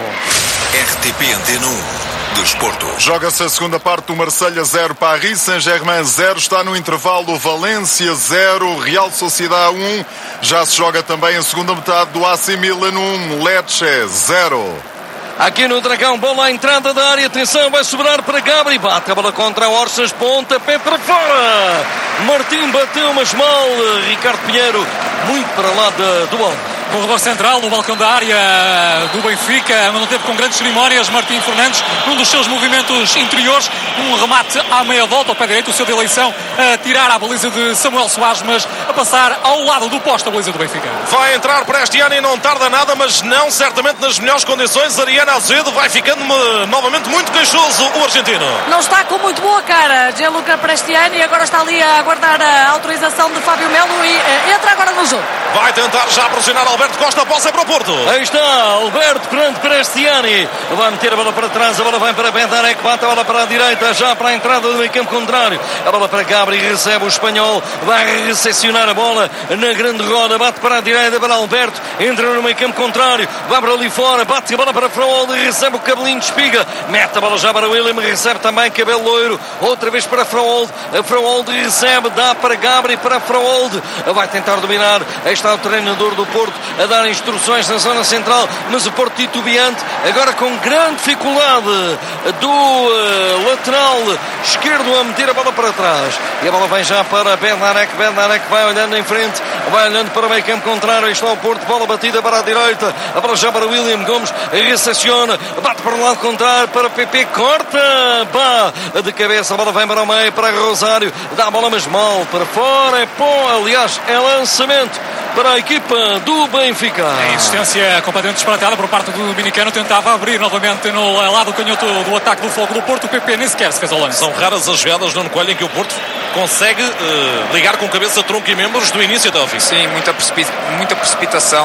R T P Antena um. Desporto. Joga-se a segunda parte do Marselha zero, Paris Saint-Germain zero, está no intervalo Valência zero, Real Sociedade um, já se joga também a segunda metade do A C Milan um, Lecce zero. Aqui no Dragão, bola à entrada da área, atenção, vai sobrar para Gabri, bate a bola contra Orças, ponta, pé para fora. Martim bateu, mas mal, Ricardo Pinheiro, muito para lá de, do alvo. Corredor central no balcão da área do Benfica, mas não teve com grandes cerimónias Martim Fernandes, num dos seus movimentos interiores, um remate à meia volta, ao pé direito, o seu de eleição, a tirar a baliza de Samuel Soares, mas a passar ao lado do poste a baliza do Benfica. Vai entrar Prestiani, não tarda nada, mas não certamente nas melhores condições. Ariana Azevedo vai ficando novamente muito queixoso, o argentino. Não está com muito boa cara Gianluca Prestiani, agora está ali a aguardar a autorização de Fábio Melo e uh, entra agora no jogo. Vai tentar já pressionar Alberto Costa, a posse é para o Porto. Aí está Alberto perante Prestiani, vai meter a bola para trás, a bola vai para Bendarek, bate a bola para a direita, já para a entrada do meio campo contrário, a bola para Gabri, recebe o espanhol, vai recepcionar a bola na grande roda, bate para a direita para Alberto, entra no meio campo contrário, vai para ali fora, bate a bola para Fraude, recebe o cabelinho de espiga, mete a bola já para William, recebe também cabelo loiro, outra vez para Fraude, a Fraude recebe, dá para Gabri, para Fraude, vai tentar dominar, aí está o treinador do Porto a dar instruções na zona central, mas o Porto titubeante, agora com grande dificuldade do uh, lateral esquerdo a meter a bola para trás, e a bola vem já para Bendarek, Bendarek vai olhando em frente, vai olhando para o meio campo contrário, aí está o Porto, bola batida para a direita, a bola já para William Gomes, recepciona, bate para o lado contrário, para P P, corta, pá, de cabeça, a bola vem para o meio, para Rosário, dá a bola mas mal, para fora, é pô, aliás, é lançamento para a equipa do Benfica. A insistência completamente disparatada por parte do dominicano, tentava abrir novamente no lado canhoto do ataque do Fogo do Porto, o P P nem sequer se fez ao lance. São raras as jogadas no Coelho em que o Porto consegue uh, ligar com cabeça, tronco e membros do início até ao fim. Sim, muita, precipi- muita precipitação,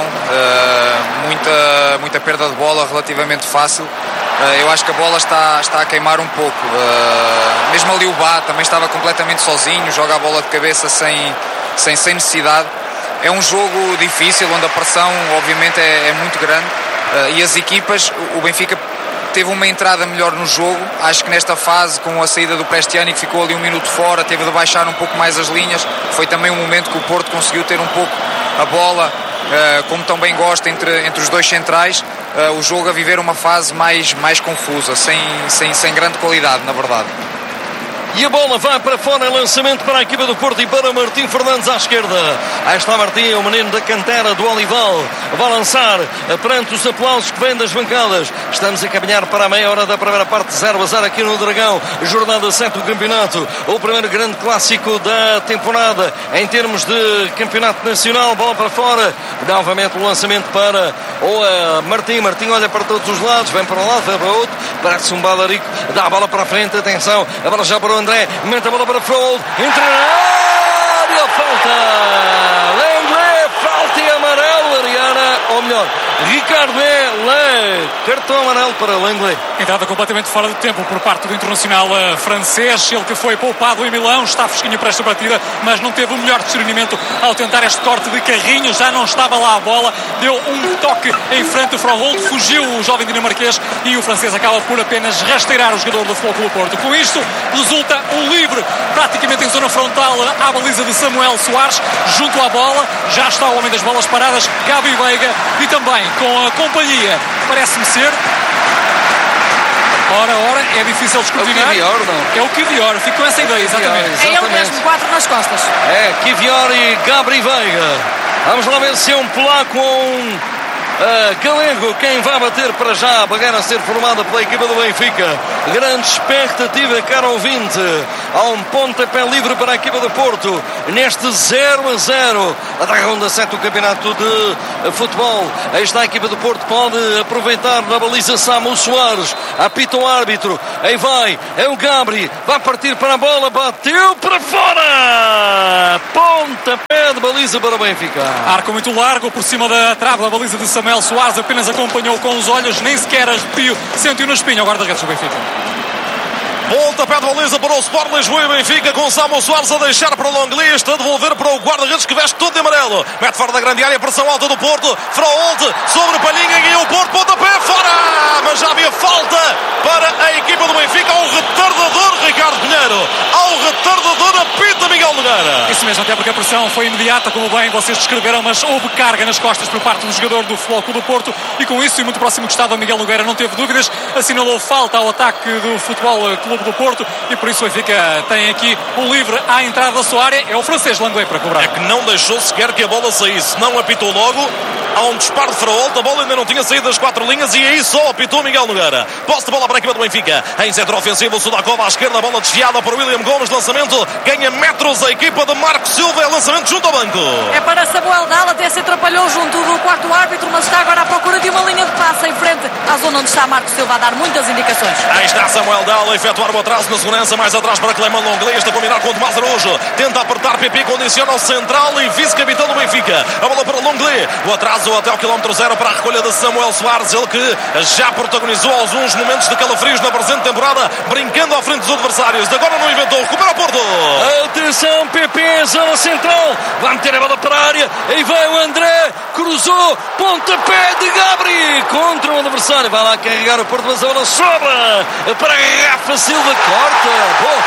uh, muita, muita perda de bola relativamente fácil. Uh, eu acho que a bola está, está a queimar um pouco. Uh, mesmo ali o Bá também estava completamente sozinho, joga a bola de cabeça sem, sem, sem necessidade. É um jogo difícil, onde a pressão obviamente é, é muito grande, uh, e as equipas, o Benfica teve uma entrada melhor no jogo. Acho que nesta fase, com a saída do Prestiani, que ficou ali um minuto fora, teve de baixar um pouco mais as linhas, foi também um momento que o Porto conseguiu ter um pouco a bola, uh, como tão bem gosta, entre, entre os dois centrais, uh, o jogo a viver uma fase mais, mais confusa, sem, sem, sem grande qualidade, na verdade. E a bola vai para fora, lançamento para a equipa do Porto e para Martim Fernandes à esquerda. Aí está Martim, o menino da cantera do Olival. Vai lançar perante os aplausos que vêm das bancadas. Estamos a caminhar para a meia hora da primeira parte, zero a zero aqui no Dragão. Jornada sete do campeonato. O primeiro grande clássico da temporada em termos de campeonato nacional. Bola para fora. Novamente o lançamento para o uh, Martim. Martim olha para todos os lados. Vem para um lado, vem para o outro. Parece um balarico. Dá a bola para a frente. Atenção. A bola já para o André, mete a bola para Fraude, entra na área, falta Lenglet, falta e amarelo, Ariana, ou melhor, Ricardo é Lei. cartão amarelo para Langley. Entrada completamente fora de tempo por parte do internacional uh, francês, ele que foi poupado em Milão, está fresquinho para esta partida, mas não teve o melhor discernimento ao tentar este corte de carrinho, já não estava lá a bola, deu um toque em frente ao Froholt, fugiu o jovem dinamarquês e o francês acaba por apenas rasteirar o jogador do Futebol Clube do Porto. Com isto, resulta um livre praticamente em zona frontal à baliza de Samuel Soares, junto à bola, já está o homem das bolas paradas, Gabi Veiga, e também com a companhia, parece-me ser... Ora, ora, é difícil escrutinar. É o Kivior, não? É o Kivior, fico com essa ideia, exatamente. É ele mesmo, quatro nas costas. É, Kivior e Gabi Veiga. Vamos lá ver se é um polaco ou um uh, galego quem vai bater para já. A barreira a ser formada pela equipa do Benfica. Grande expectativa, caro ouvinte. Há um pontapé livre para a equipa do Porto neste zero a zero da ronda sete do campeonato de futebol. Aí está a equipa do Porto, pode aproveitar na baliza Samu Soares, apita o árbitro, aí vai, é o Gabri, vai partir para a bola, bateu para fora, pontapé de baliza para o Benfica. Arco muito largo por cima da trave, a baliza de Samuel Soares, apenas acompanhou com os olhos, nem sequer arrepio, sentiu na espinha o guarda-redes do Benfica. Pontapé de baliza para o Sport Lisboa e Benfica, com Samuel Soares a deixar para o Longlist, a devolver para o guarda-redes que veste todo de amarelo. Mete fora da grande área, pressão alta do Porto. Froholt sobre Palhinha e o Porto, pontapé fora! Mas já havia falta para a equipa do Benfica. Ao retardador Ricardo Pinheiro, ao retardador apita Miguel Nogueira. Isso mesmo, até porque a pressão foi imediata, como bem vocês descreveram, mas houve carga nas costas por parte do jogador do Futebol Clube do Porto e com isso, e muito próximo que estava Miguel Nogueira, não teve dúvidas, assinalou falta ao ataque do Futebol Clube do Porto e por isso o Benfica tem aqui um livre à entrada da sua área. É o francês Langley para cobrar. É que não deixou sequer que a bola saísse, não apitou logo. Há um disparo de Froholt, a bola ainda não tinha saído das quatro linhas e aí só apitou Miguel Nogueira. Posse de bola para a equipa do Benfica. Em setor ofensivo, o Sudakov à esquerda, a bola desviada para William Gomes, lançamento, ganha metros a equipa de Marco Silva, é lançamento junto ao banco. É para Samuel Dal, até se atrapalhou junto do quarto árbitro, mas está agora à procura de uma linha de passe em frente à zona onde está Marco Silva a dar muitas indicações. Aí está Samuel Dal a efetuar o atraso na segurança, mais atrás para Clément Longley, está a combinar com o Tomás Araújo, tenta apertar P P, condiciona o central e vice-capitão do Benfica. A bola para Longley, o atraso até ao quilómetro zero para a recolha de Samuel Soares, ele que já protagonizou alguns momentos de calafrios na presente temporada, brincando à frente dos adversários. Agora não inventou, recupera o Porto. Atenção, P P, zona central, vai meter a bola para a área, aí vai o André, cruzou, pontapé de Gabri contra o adversário, vai lá carregar o Porto, mas a bola sobra para Rafa Silva, corta, bom,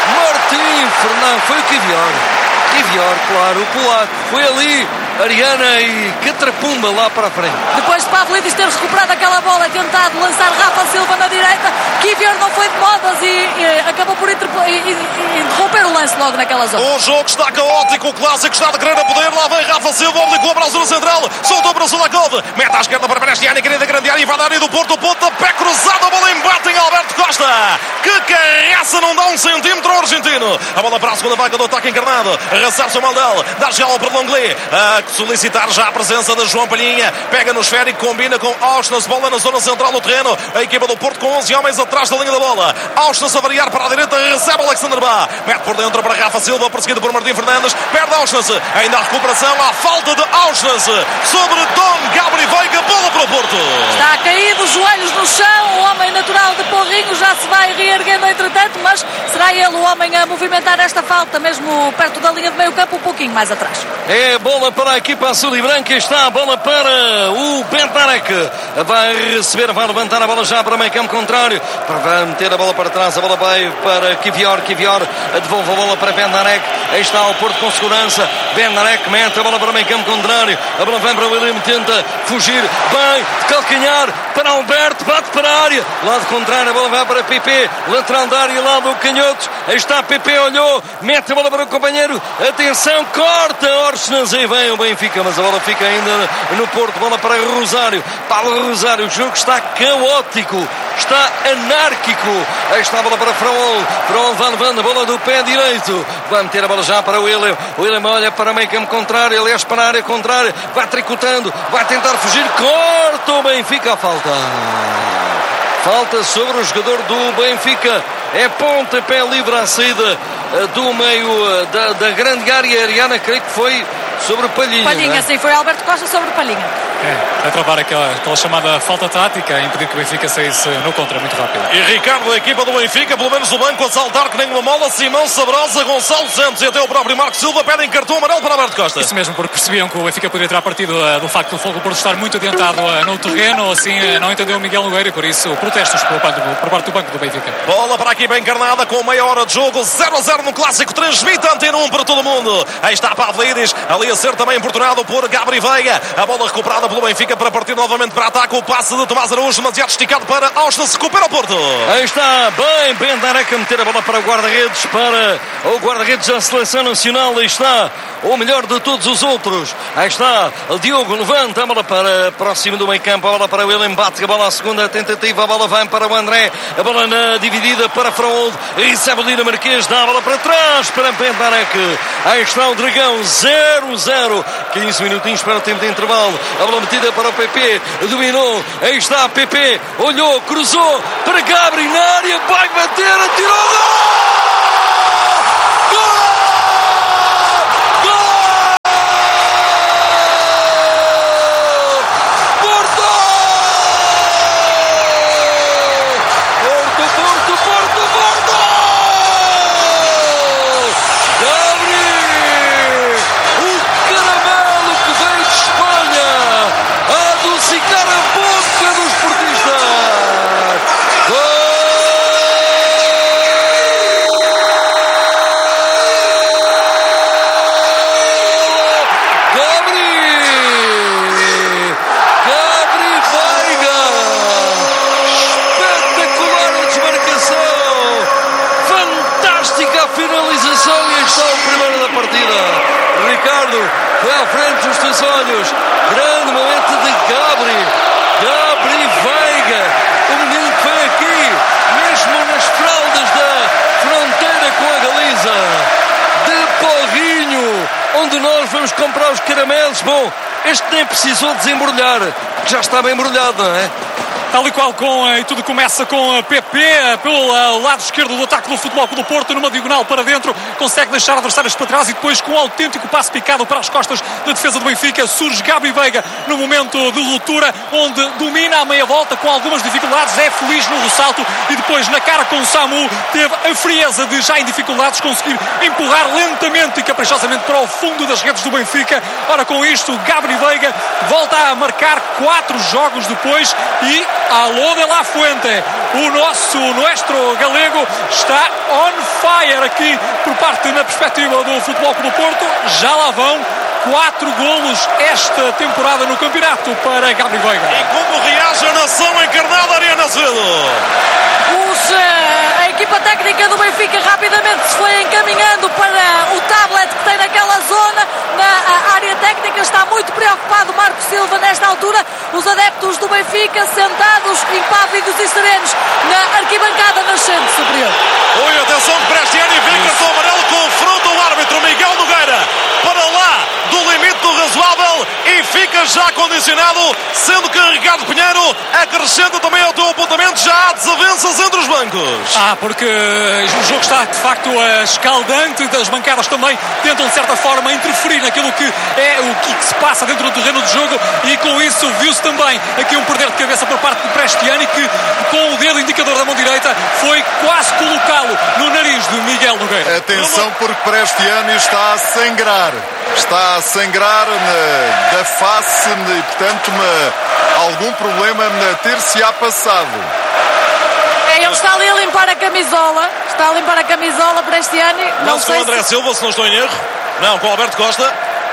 Martim Fernando, foi o Kivior, Kivior, claro, o polaco, foi ali, Ariana e Catrapumba lá para a frente. Depois de Pavlidis ter recuperado aquela bola e tentado lançar Rafa Silva na direita, Kivior não foi de modas e, e acabou por interpo- e, e, e interromper o lance logo naquela zona. O jogo está caótico, o clássico está de querer a poder, lá vem Rafa Silva, obligou para a zona central, soltou para o Sudakov, mete à esquerda para Penestiani, querida grande área e vai da área do Porto, o pontapé cruzado, a bola embate em Alberto Costa, que carreça, não dá um centímetro ao argentino. A bola para a segunda vaga do ataque encarnado, recebe Samuel Dal, dá gelo para Longley, a solicitar já a presença de João Palhinha, pega no esférico, combina com Auschwitz, bola na zona central do terreno, a equipa do Porto com onze homens atrás da linha da bola, Auschwitz a variar para a direita, recebe Alexander Bá, mete por dentro para Rafa Silva, perseguido por Martim Fernandes, perde Auschwitz, ainda a recuperação, a falta de Auschwitz sobre Dom Gabri Veiga, bola para o Porto. Está caído, joelhos no chão, o homem natural de Porrinho já se vai reerguendo entretanto, mas será ele o homem a movimentar esta falta, mesmo perto da linha de meio campo, um pouquinho mais atrás. É bola para a equipa azul e branca, está a bola para o Bentarek, vai receber, vai levantar a bola já para o meio campo contrário, vai meter a bola para trás, a bola vai para Kivior, Kivior devolve a bola para Bentarek, aí está o Porto com segurança, Bentarek mete a bola para o meio campo contrário, a bola vem para o William, tenta fugir, vai de calcanhar para Alberto, bate para a área, lado contrário, a bola vai para P P, lateral da área, lado canhoto, aí está P P, olhou, mete a bola para o companheiro, atenção, corta Orsnes, aí vem o Benfica, mas a bola fica ainda no Porto, bola para Rosário, Paulo Rosário, o jogo está caótico, está anárquico, aí está a bola para Froholt, Froholt vai levando a bola do pé direito, vai meter a bola já para o William, o William olha para o meio campo contrário, aliás para a área contrária, vai tricotando, vai tentar fugir, corta o Benfica, a falta. Falta sobre o jogador do Benfica. É pontapé livre à saída do meio da, da grande área. Ariana, creio que foi sobre Palhinha. Palhinha, né? sim, foi Alberto Costa sobre Palhinha. É, a travar aquela, aquela chamada falta tática, a impedir que o Benfica saísse no contra muito rápido. E Ricardo, a equipa do Benfica, pelo menos o banco a saltar que nem uma mola. Simão Sabrosa, Gonçalo Santos e até o próprio Marcos Silva pedem cartão amarelo para Alberto Costa. Isso mesmo, porque percebiam que o Benfica poderia tirar partido uh, do facto do Fogo por estar muito adiantado uh, no terreno, assim uh, não entendeu o Miguel Nogueira e por isso protestos por, por parte do banco do Benfica. Bola para a equipa encarnada com meia hora de jogo, zero a zero no clássico, transmite a Antena um para todo o mundo. Aí está Pavlidis, ali a ser também importunado por Gabri Veiga. A bola recuperada pelo Benfica para partir novamente para ataque. O passe de Tomás Araújo, demasiado esticado para Austin, se recupera o Porto. Aí está bem Bendarek a meter a bola para o guarda-redes, para o guarda-redes da Seleção Nacional. Aí está o melhor de todos os outros. Aí está o Diogo, levanta a bola para próximo do meio campo, a bola para o William, bate a bola à segunda tentativa, a bola vai para o André, a bola na dividida para Fraúl, recebe o dinamarquês, dá a bola para trás para Bendarek. Aí está o Dragão, zero a zero, quinze minutinhos para o tempo de intervalo, a bola metida para o P P, dominou, aí está P P, olhou, cruzou para Gabri na área, vai bater, atirou, gol! Foi à frente dos teus olhos. Grande momento de Gabri. Gabri Veiga. O menino que foi aqui, mesmo nas fraldas da fronteira com a Galiza. De Porrinho, onde nós vamos comprar os caramelos. Bom, este nem precisou desembrulhar, porque já estava embrulhado, não é? Tal e qual com, e tudo começa com a P P, pelo lado esquerdo do ataque do Futebol Clube do Porto, numa diagonal para dentro, consegue deixar adversários para trás e depois com um autêntico passe picado para as costas da defesa do Benfica, surge Gabri Veiga no momento de ruptura, onde domina a meia volta com algumas dificuldades, é feliz no ressalto e depois na cara com o Samu, teve a frieza de já em dificuldades conseguir empurrar lentamente e caprichosamente para o fundo das redes do Benfica. Ora, com isto, Gabri Veiga volta a marcar quatro jogos depois e alô de La Fuente, o nosso nuestro galego está on fire aqui por parte na perspectiva do Futebol Clube do Porto. Já lá vão quatro golos esta temporada no campeonato para Gabri Veiga. E como reage a nação encarnada, Ariana Azevedo? Os, a equipa técnica do Benfica rapidamente se foi encaminhando para o tablet que tem naquela zona, na área técnica. Está muito preocupado Marcos Silva nesta altura. Os adeptos do Benfica sentados, impávidos e serenos na arquibancada nascente superior. Oi, atenção que Prestiani vem cartão amarelo, confronta o árbitro Miguel Nogueira para lá do limite do razoável e fica já condicionado, sendo que Ricardo Pinheiro acrescenta também ao teu apontamento, já há desavenças entre os bancos. Ah, porque o jogo está de facto escaldante, as bancadas também tentam de certa forma interferir naquilo que é o que se passa dentro do terreno de jogo e com isso viu-se também aqui um perder de cabeça por parte de Prestiani, que com o dedo indicador da mão direita foi quase colocá-lo no nariz de Miguel Nogueira. Atenção, porque Prestiani está a sangrar. Está a sangrar na, da face e, portanto, uma, algum problema na ter-se-á passado. É, ele está ali a limpar a camisola. Está a limpar a camisola, Prestiani. Não, não sei com o André se... Silva, se não estou em erro. Não, com o Alberto Costa.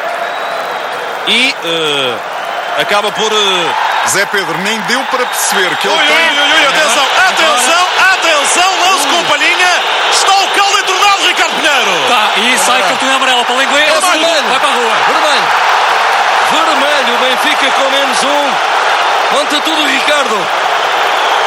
E uh, acaba por... Uh... Zé Pedro, nem deu para perceber que ele ui, tem... Ui, ui, ui, atenção, atenção, atenção, lance com palhinha. Está o caldo entornado, Ricardo Pinheiro. Tá, e sai cartão amarelo para o inglês. É vermelho. Vai para a rua. Vermelho. Vermelho, o Benfica com menos um. Conta tudo, Ricardo.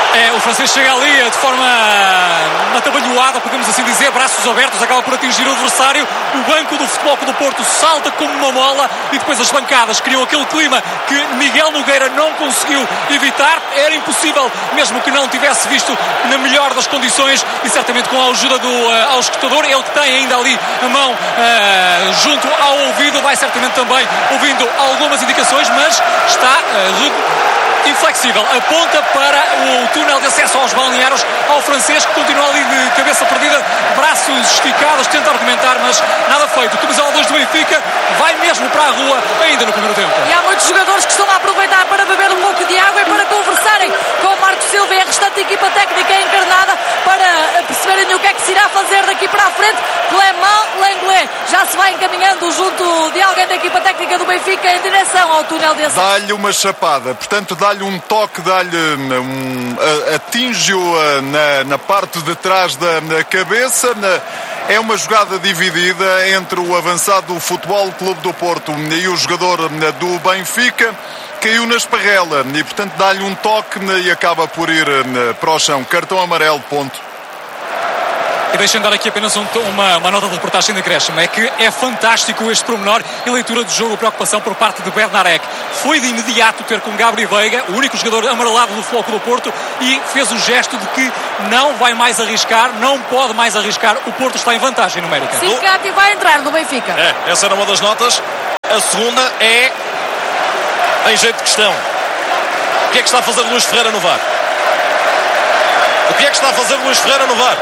É, o francês chega ali de forma atabalhoada, podemos assim dizer, braços abertos, acaba por atingir o adversário. O banco do Futebol Clube do Porto salta como uma mola e depois as bancadas criam aquele clima que Miguel Nogueira não conseguiu evitar. Era impossível, mesmo que não tivesse visto na melhor das condições, e certamente com a ajuda do uh, auscultador, ele que tem ainda ali a mão uh, junto ao ouvido, vai certamente também ouvindo algumas indicações, mas está uh, inflexível, aponta para o túnel de acesso aos balneários, ao francês, que continua ali de cabeça perdida, braços esticados, tenta argumentar, mas nada feito. O camisola dois do Benfica vai mesmo para a rua ainda no primeiro tempo. E há muitos jogadores que estão a aproveitar para beber um pouco de água e para conversarem com o Marco Silva e a restante equipa técnica encarnada para perceberem o que é que se irá fazer daqui para a frente. Clément Lenglet já se vai encaminhando junto de alguém da equipa técnica do Benfica em direção ao túnel de acesso. Dá-lhe uma chapada, portanto dá-lhe um toque, dá-lhe um, atinge-o na, na parte de trás da na cabeça. Na, é uma jogada dividida entre o avançado do Futebol Clube do Porto e o jogador do Benfica. Caiu na esparrela e, portanto, dá-lhe um toque e acaba por ir para o chão. Cartão amarelo, ponto. E deixem dar aqui apenas um, uma, uma nota de reportagem da Gresham. É que é fantástico este pormenor e leitura do jogo, preocupação por parte de Bednarek. Foi de imediato ter com Gabri Veiga, o único jogador amarelado do Futebol Clube do Porto, e fez o gesto de que não vai mais arriscar, não pode mais arriscar. O Porto está em vantagem numérica. Sincati vai entrar no Benfica. É, essa era uma das notas. A segunda é em jeito de questão. O que é que está a fazer Luís Ferreira no V A R? O que é que está a fazer Luís Ferreira no V A R?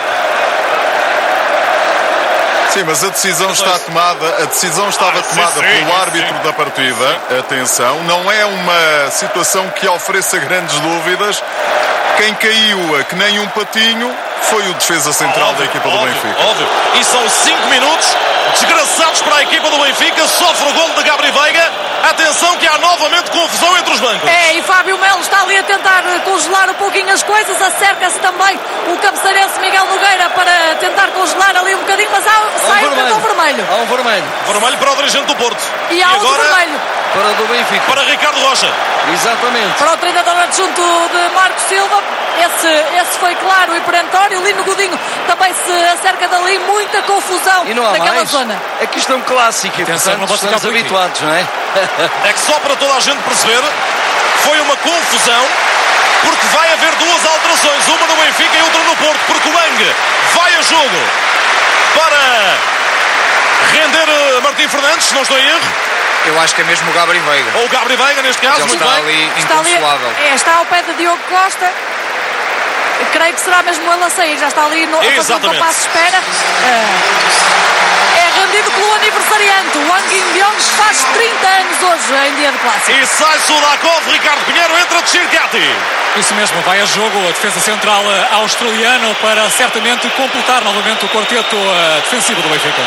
Sim, mas a decisão está tomada, a decisão estava ah, sim, tomada sim, pelo sim, árbitro sim. da partida. Atenção, não é uma situação que ofereça grandes dúvidas. Quem caiu, que nem um patinho, foi o defesa central óbvio, da equipa do óbvio, Benfica. Óbvio. E são cinco minutos desgraçados para a equipa do Benfica. Sofre o golo de Gabri Veiga. Atenção que há novamente confusão entre os bancos. É, e Fábio Melo está ali a tentar congelar um pouquinho as coisas. Acerca-se também o cabeceirense Miguel Nogueira para tentar congelar ali um bocadinho, mas há, Há sai um o cartão vermelho. Há um vermelho. Vermelho para o dirigente do Porto. E há outro agora vermelho Para o do Benfica. para Ricardo Rocha. Exatamente. para o treinador adjunto de Marco Silva. Esse, esse foi claro e perentório. Lino Godinho também se acerca dali. Muita confusão E não há naquela mais. zona. É que isto é um clássico. Atenção, não Portanto, pode ficar estamos por aqui. habituados, não é? É que só para toda a gente perceber, foi uma confusão, porque vai haver duas alterações, uma no Benfica e outra no Porto, porque o Lang vai a jogo para render uh, Martim Fernandes, se não estou em erro, Eu acho que é mesmo o Gabri Veiga. ou o Gabri Veiga neste caso. Ele muito está bem. ali Está ali, inconsolável. é, está ao pé de Diogo Costa. Eu creio que será mesmo ele a sair. Já está ali no, a fazer um Exatamente. compasso de espera. É, é rendido pelo aniversariante. O Wang Yingyong faz trinta anos hoje em dia de clássico. E sai Sudakov, Ricardo Pinheiro entra de Chircati. Isso mesmo, vai a jogo a defesa central uh, australiano para certamente completar novamente o quarteto uh, defensivo do Benfica.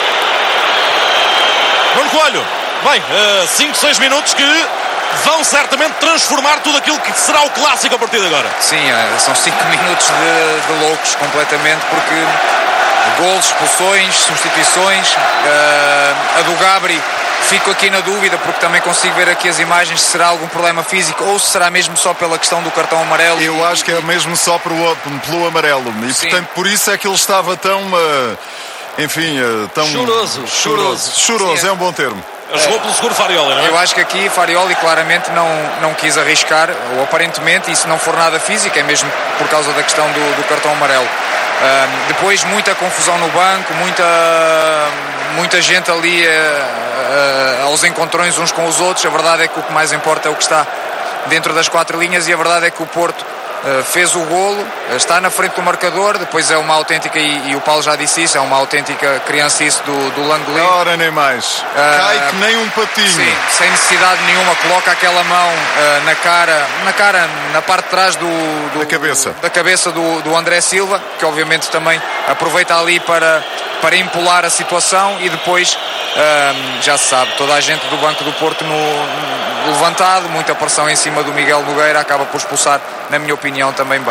Bruno Coelho, bem, cinco, seis minutos que vão certamente transformar tudo aquilo que será o clássico a partir de agora. Sim, é, são cinco minutos de, de loucos completamente, porque golos, expulsões, substituições. Uh, a do Gabri, fico aqui na dúvida, porque também consigo ver aqui as imagens se será algum problema físico ou se será mesmo só pela questão do cartão amarelo. Eu acho que é mesmo só pelo, pelo amarelo. E, Sim. portanto, por isso é que ele estava tão... Uh, enfim, uh, tão... Choroso, choroso. Choroso, Sim, é. é um bom termo. Jogou pelo seguro Farioli, não é? Eu acho que aqui Farioli claramente não, não quis arriscar, ou aparentemente, e se não for nada físico, é mesmo por causa da questão do, do cartão amarelo. Uh, depois muita confusão no banco, muita, muita gente ali uh, uh, aos encontrões uns com os outros. A verdade é que o que mais importa é o que está dentro das quatro linhas, e a verdade é que o Porto uh, fez o golo, está na frente do marcador. Depois é uma autêntica, e, e o Paulo já disse isso, é uma autêntica criancice do, do Langley. Ora, nem mais. Cai que nem um patinho. Sim, sem necessidade nenhuma, coloca aquela mão uh, na cara, na cara, na parte de trás do, do Da cabeça. da cabeça do, do André Silva, que obviamente também aproveita ali para, para empolar a situação, e depois um, já se sabe, toda a gente do banco do Porto no, no levantado, muita pressão em cima do Miguel Nogueira, acaba por expulsar, na minha opinião, também bem.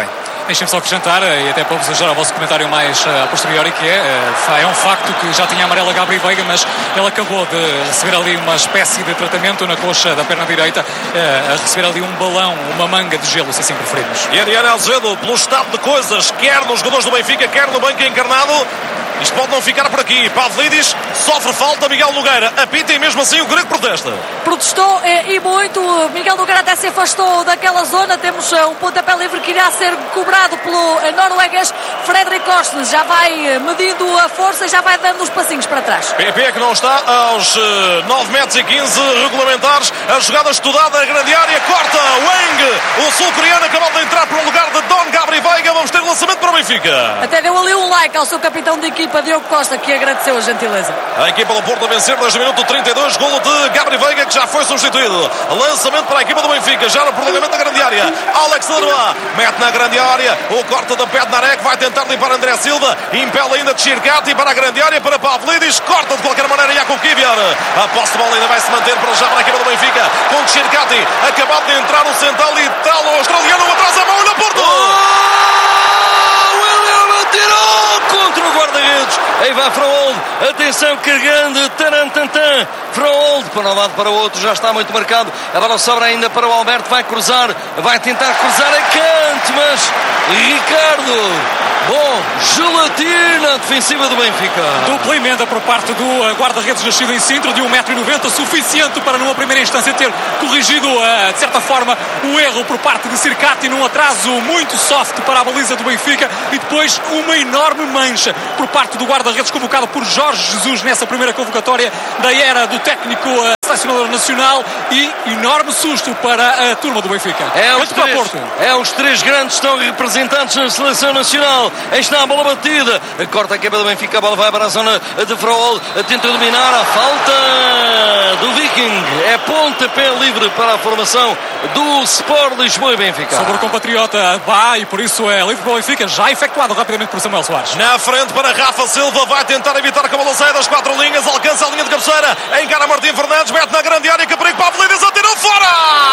Deixem-me só acrescentar, e até para vos ajudar ao vosso comentário mais uh, a posteriori, que é, uh, é um facto que já tinha amarela Gabri Veiga, mas ele acabou de receber ali uma espécie de tratamento na coxa da perna direita, uh, a receber ali um balão, uma manga de gelo, se assim preferirmos. E Adriano Azevedo, pelo estado de coisas, quer nos jogadores do Benfica, quer no banco encarnado, isto pode não ficar por aqui. Pavlidis sofre falta, Miguel Nogueira apita e mesmo assim o grego protesta. Protestou e, e muito. Miguel Nogueira até se afastou daquela zona. Temos uh, um pontapé livre que irá ser cobrado pelo uh, norueguês Fredrik Korsnes. Já vai uh, medindo a força e já vai dando os passinhos para trás. P P que não está aos uh, nove metros e quinze regulamentares. A jogada estudada, a grande área, corta Wang, o sul-coreano acabou de entrar para o lugar de Don Gabri Veiga. Vamos ter lançamento para o Benfica. Até deu ali um like ao seu capitão de equipa, Diogo Costa, que agradeceu a gentileza. A equipa do Porto a vencer desde o minuto trinta e dois, golo de Gabri Veiga, que já foi substituído. Lançamento para a equipa do Benfica, já no prolongamento da grande área. Alex Leroy mete na grande área, o corte da Pednarek, vai tentar limpar André Silva, impele ainda de Chircati para a grande área, para Pavlidis, corta de qualquer maneira Jakub Kivior. A posse de bola ainda vai se manter para já para a equipa do Benfica, com Chircati, acabado de entrar o central e tal, o australiano atrás a mão no Porto. Oh! Tirou contra o guarda-redes. Aí vai Froholt. Atenção, carregando. Tarantantan. Froholt para um lado, para o outro. Já está muito marcado. A bola sobra ainda para o Alberto. Vai cruzar. Vai tentar cruzar a canto. Mas Ricardo. Bom, gelatina defensiva do Benfica. Dupla emenda por parte do guarda-redes nascido em Sintra, de um metro e noventa, suficiente para numa primeira instância ter corrigido, de certa forma, o erro por parte de Circati num atraso muito soft para a baliza do Benfica e depois uma enorme mancha por parte do guarda-redes convocado por Jorge Jesus nessa primeira convocatória da era do técnico selecionador nacional e enorme susto para a turma do Benfica. É os, três, Porto. é os três grandes estão representantes na seleção nacional. Aí está a bola batida. Corta a quebra do Benfica. A bola vai para a zona de Froholt. Tenta dominar a falta do Viking. É pontapé livre para a formação do Sport Lisboa e Benfica. Sobre o compatriota vai e por isso é livre para o Benfica. Já efetuado rapidamente por Samuel Soares. Na frente para Rafa Silva. Vai tentar evitar que a bola saia das quatro linhas. Alcança a linha de cabeceira. Encara Martim Fernandes. Mete na grande área. Que perigo para Pavlidis. Atirou fora.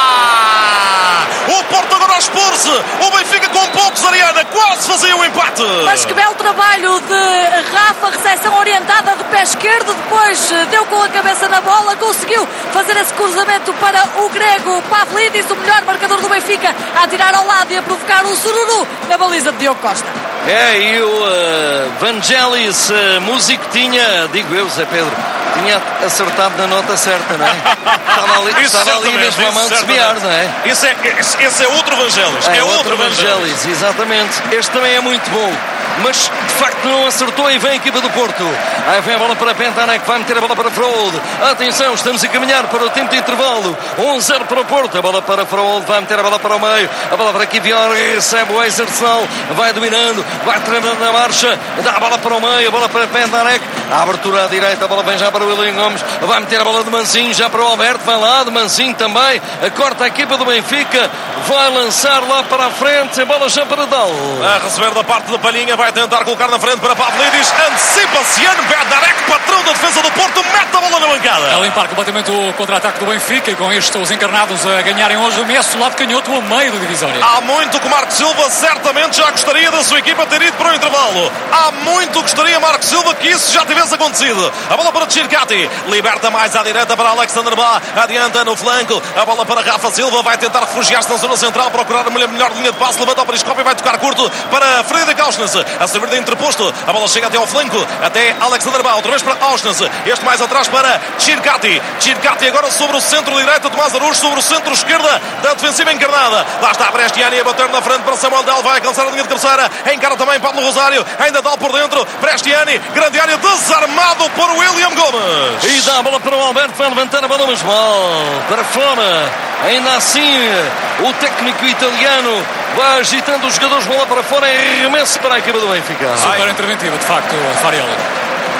O Porto agora expor-se. O Benfica com poucos, Ariana. Quase fazia o empate. Mas que belo trabalho de Rafa, recepção orientada de pé esquerdo, depois deu com a cabeça na bola, conseguiu fazer esse cruzamento para o grego Pavlidis, o melhor marcador do Benfica, a tirar ao lado e a provocar um sururu na baliza de Diogo Costa. É, e o uh, Vangelis, uh, músico, tinha, digo eu, Zé Pedro, tinha acertado na nota certa, não é? Estava ali, estava ali mesmo a mão de semear, não é? Esse é, esse, esse é outro Vangelis. É, é outro, outro Vangelis, Vangelis, exatamente. Este também é muito bom. Mas de facto não acertou e vem a equipa do Porto. Aí vem a bola para Pentanek, vai meter a bola para Froholt. Atenção, estamos a caminhar para o tempo de intervalo. um a zero para o Porto. A bola para Froholt, vai meter a bola para o meio. A bola para Kivior, recebe o Ex-Arsenal, vai dominando, vai treinando na marcha, dá a bola para o meio, a bola para Pentanek. A abertura à direita, a bola vem já para o William Gomes. Vai meter a bola de Manzinho já para o Alberto, vai lá de Manzinho também. Corta a equipa do Benfica, vai lançar lá para a frente, a bola já para Dal. A receber da parte da Palhinha, vai tentar colocar na frente para Pavlidis, antecipa-se Jan Bednarek, patrão da defesa do Porto, mete a bola na bancada. A limpar completamente o contra-ataque do Benfica e com isto os encarnados a ganharem hoje o Messi, o lado canhoto a meio da divisória. Há muito que Marco Silva certamente já gostaria da sua equipa ter ido para o intervalo. Há muito gostaria Marco Silva que isso já tivesse acontecido. A bola para Chircati, liberta mais à direita para Alexander Bá, adianta no flanco, a bola para Rafa Silva, vai tentar refugiar-se na zona central, procurar uma melhor linha de passe, levanta o Periscope e vai tocar curto para Fredrik Auschnitz, a servir de interposto, a bola chega até ao flanco, até Alexander Bá, outra vez para Auschnitz, este mais atrás para Chircati, Chircati agora sobre o centro direito, Tomás Araújo sobre o centro esquerda da defensiva encarnada, lá está Prestiani a bater na frente para Samuel Del, vai alcançar a linha de cabeceira, encara também Pablo Rosário, ainda Del por dentro, Prestiani, grande área, desarmado por William Gomes. E dá a bola para o Alberto, vai levantar a bola, mas mal, para fora, ainda assim, o técnico italiano vai agitando os jogadores, bola para fora, é remesso para a equipa do Benfica. Super interventiva, de facto, Farioli.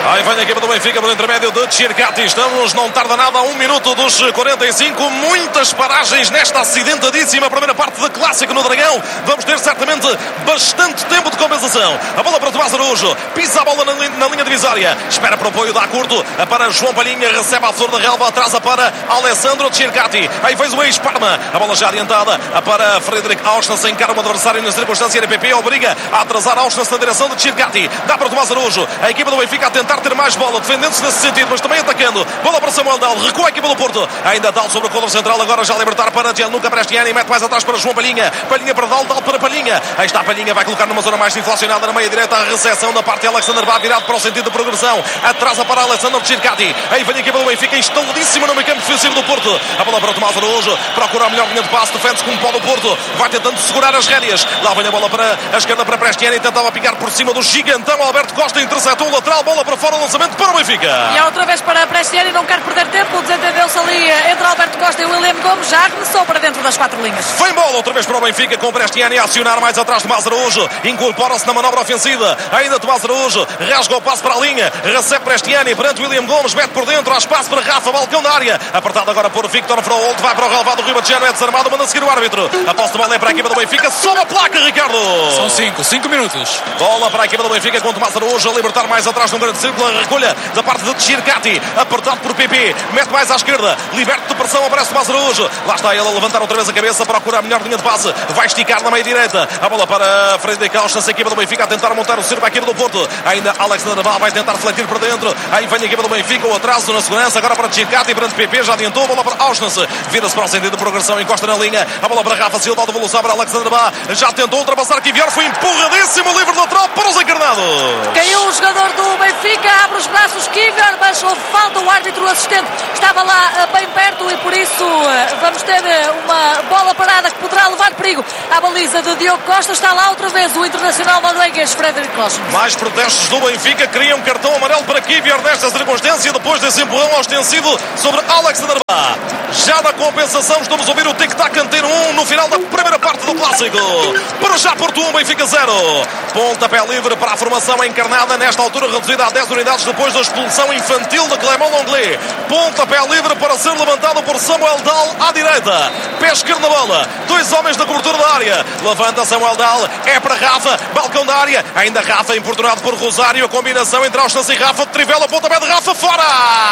Aí vem a equipa do Benfica no intermédio de Circati. Estamos, não tarda nada, a um minuto dos quarenta e cinco. Muitas paragens nesta acidentadíssima primeira parte de Clássico no Dragão. Vamos ter certamente bastante tempo de compensação. A bola para Tomás Araújo. Pisa a bola na, na linha divisória. Espera para o apoio, dá curto. Para João Palhinha. Recebe a flor da relva. Atrasa para Alessandro Circati. Aí fez o ex-Parma. A bola já adiantada para Frederic Auschnitz. Encara um adversário na circunstância. A P P obriga a atrasar Auschnitz na direção de Circati. Dá para Tomás Araújo. A equipa do Benfica a tentar ter mais bola, defendendo-se nesse sentido, mas também atacando. Bola para Samuel Dal, recua a equipa do Porto. Ainda Dal sobre o quadro central, agora já libertar para Gianluca Prestiani, mete mais atrás para João Palhinha. Palhinha para Dal, Dal para Palhinha. Aí está Palhinha, vai colocar numa zona mais inflacionada na meia direita, a recepção da parte de Alexander Bá, virado para o sentido de progressão. Atrasa para Alessandro Circati. Aí vem a equipa do Benfica, instaladíssima no meio campo defensivo do Porto. A bola para Tomás Araújo, procura a melhor linha de passe, defende-se como pode o Porto. Vai tentando segurar as rédeas. Lá vem a bola para a esquerda para Prestiani, tentava picar por cima do gigantão Alberto Costa, interceptou o lateral, bola para fora, lançamento para o Benfica. E outra vez para Prestiani, não quer perder tempo, desentendeu-se ali entre Alberto Costa e William Gomes, já começou para dentro das quatro linhas. Vem bola outra vez para o Benfica, com Prestiani a acionar mais atrás de Tomás Araújo, incorpora-se na manobra ofensiva, ainda Tomás Araújo, rasga o passe para a linha, recebe Prestiani perante William Gomes, mete por dentro, há espaço para Rafa, balcão da área, apertado agora por Victor Fraolt, vai para o relevado do Ribatejano, é desarmado, manda seguir o árbitro, a posse de bola é para a equipa do Benfica, sobe a placa, Ricardo! São cinco, cinco minutos. Bola para a equipa do Benfica, com Tomás Araújo a libertar mais atrás num grande círculo, a recolha da parte de Circati, apertado por P P, mete mais à esquerda, liberta de pressão, aparece Tomás Araújo, lá está ele a levantar outra vez a cabeça, procura a melhor linha de passe, vai esticar na meia direita, a bola para Frederic Auschnitz, a equipa do Benfica a tentar montar o cerco à equipa do Porto, ainda Alexander Bá vai tentar refletir por dentro, aí vem a equipa do Benfica, o atraso na segurança, agora para Circati, perante P P, já adiantou, a bola para Auschnitz, vira-se para o sentido de progressão, encosta na linha, a bola para Rafa Silva, a devolução para Alexander Bá, já tentou ultrapassar Kivior, foi empurradíssimo, livre lateral para os encarnados. Caiu o jogador do Benfica, abre os braços Kivior, mas houve falta, o árbitro assistente estava lá bem perto e por isso vamos ter uma bola parada que poderá levar perigo à baliza de Diogo Costa. Está lá outra vez o internacional norueguês Frederic Auschnitz. Mais protestos do Benfica, queriam um cartão amarelo para Kivior nesta circunstância, depois desse empurrão ostensivo sobre Alexander Bá. Já na compensação estamos a ouvir o tic-tac Antena um no final da primeira parte do Clássico. Para já Porto um, Benfica zero. Pontapé livre para a formação encarnada, nesta altura reduzida a dez unidades depois da expulsão infantil de Clément Lenglet. Pontapé livre para ser levantado por Samuel Dal à direita. Pé esquerdo na bola. Dois homens na cobertura da área. Levanta Samuel Dal. É para Rafa. Balcão da área. Ainda Rafa importunado por Rosário. A combinação entre Auschnitz e Rafa. Trivela, pontapé de Rafa. Fora!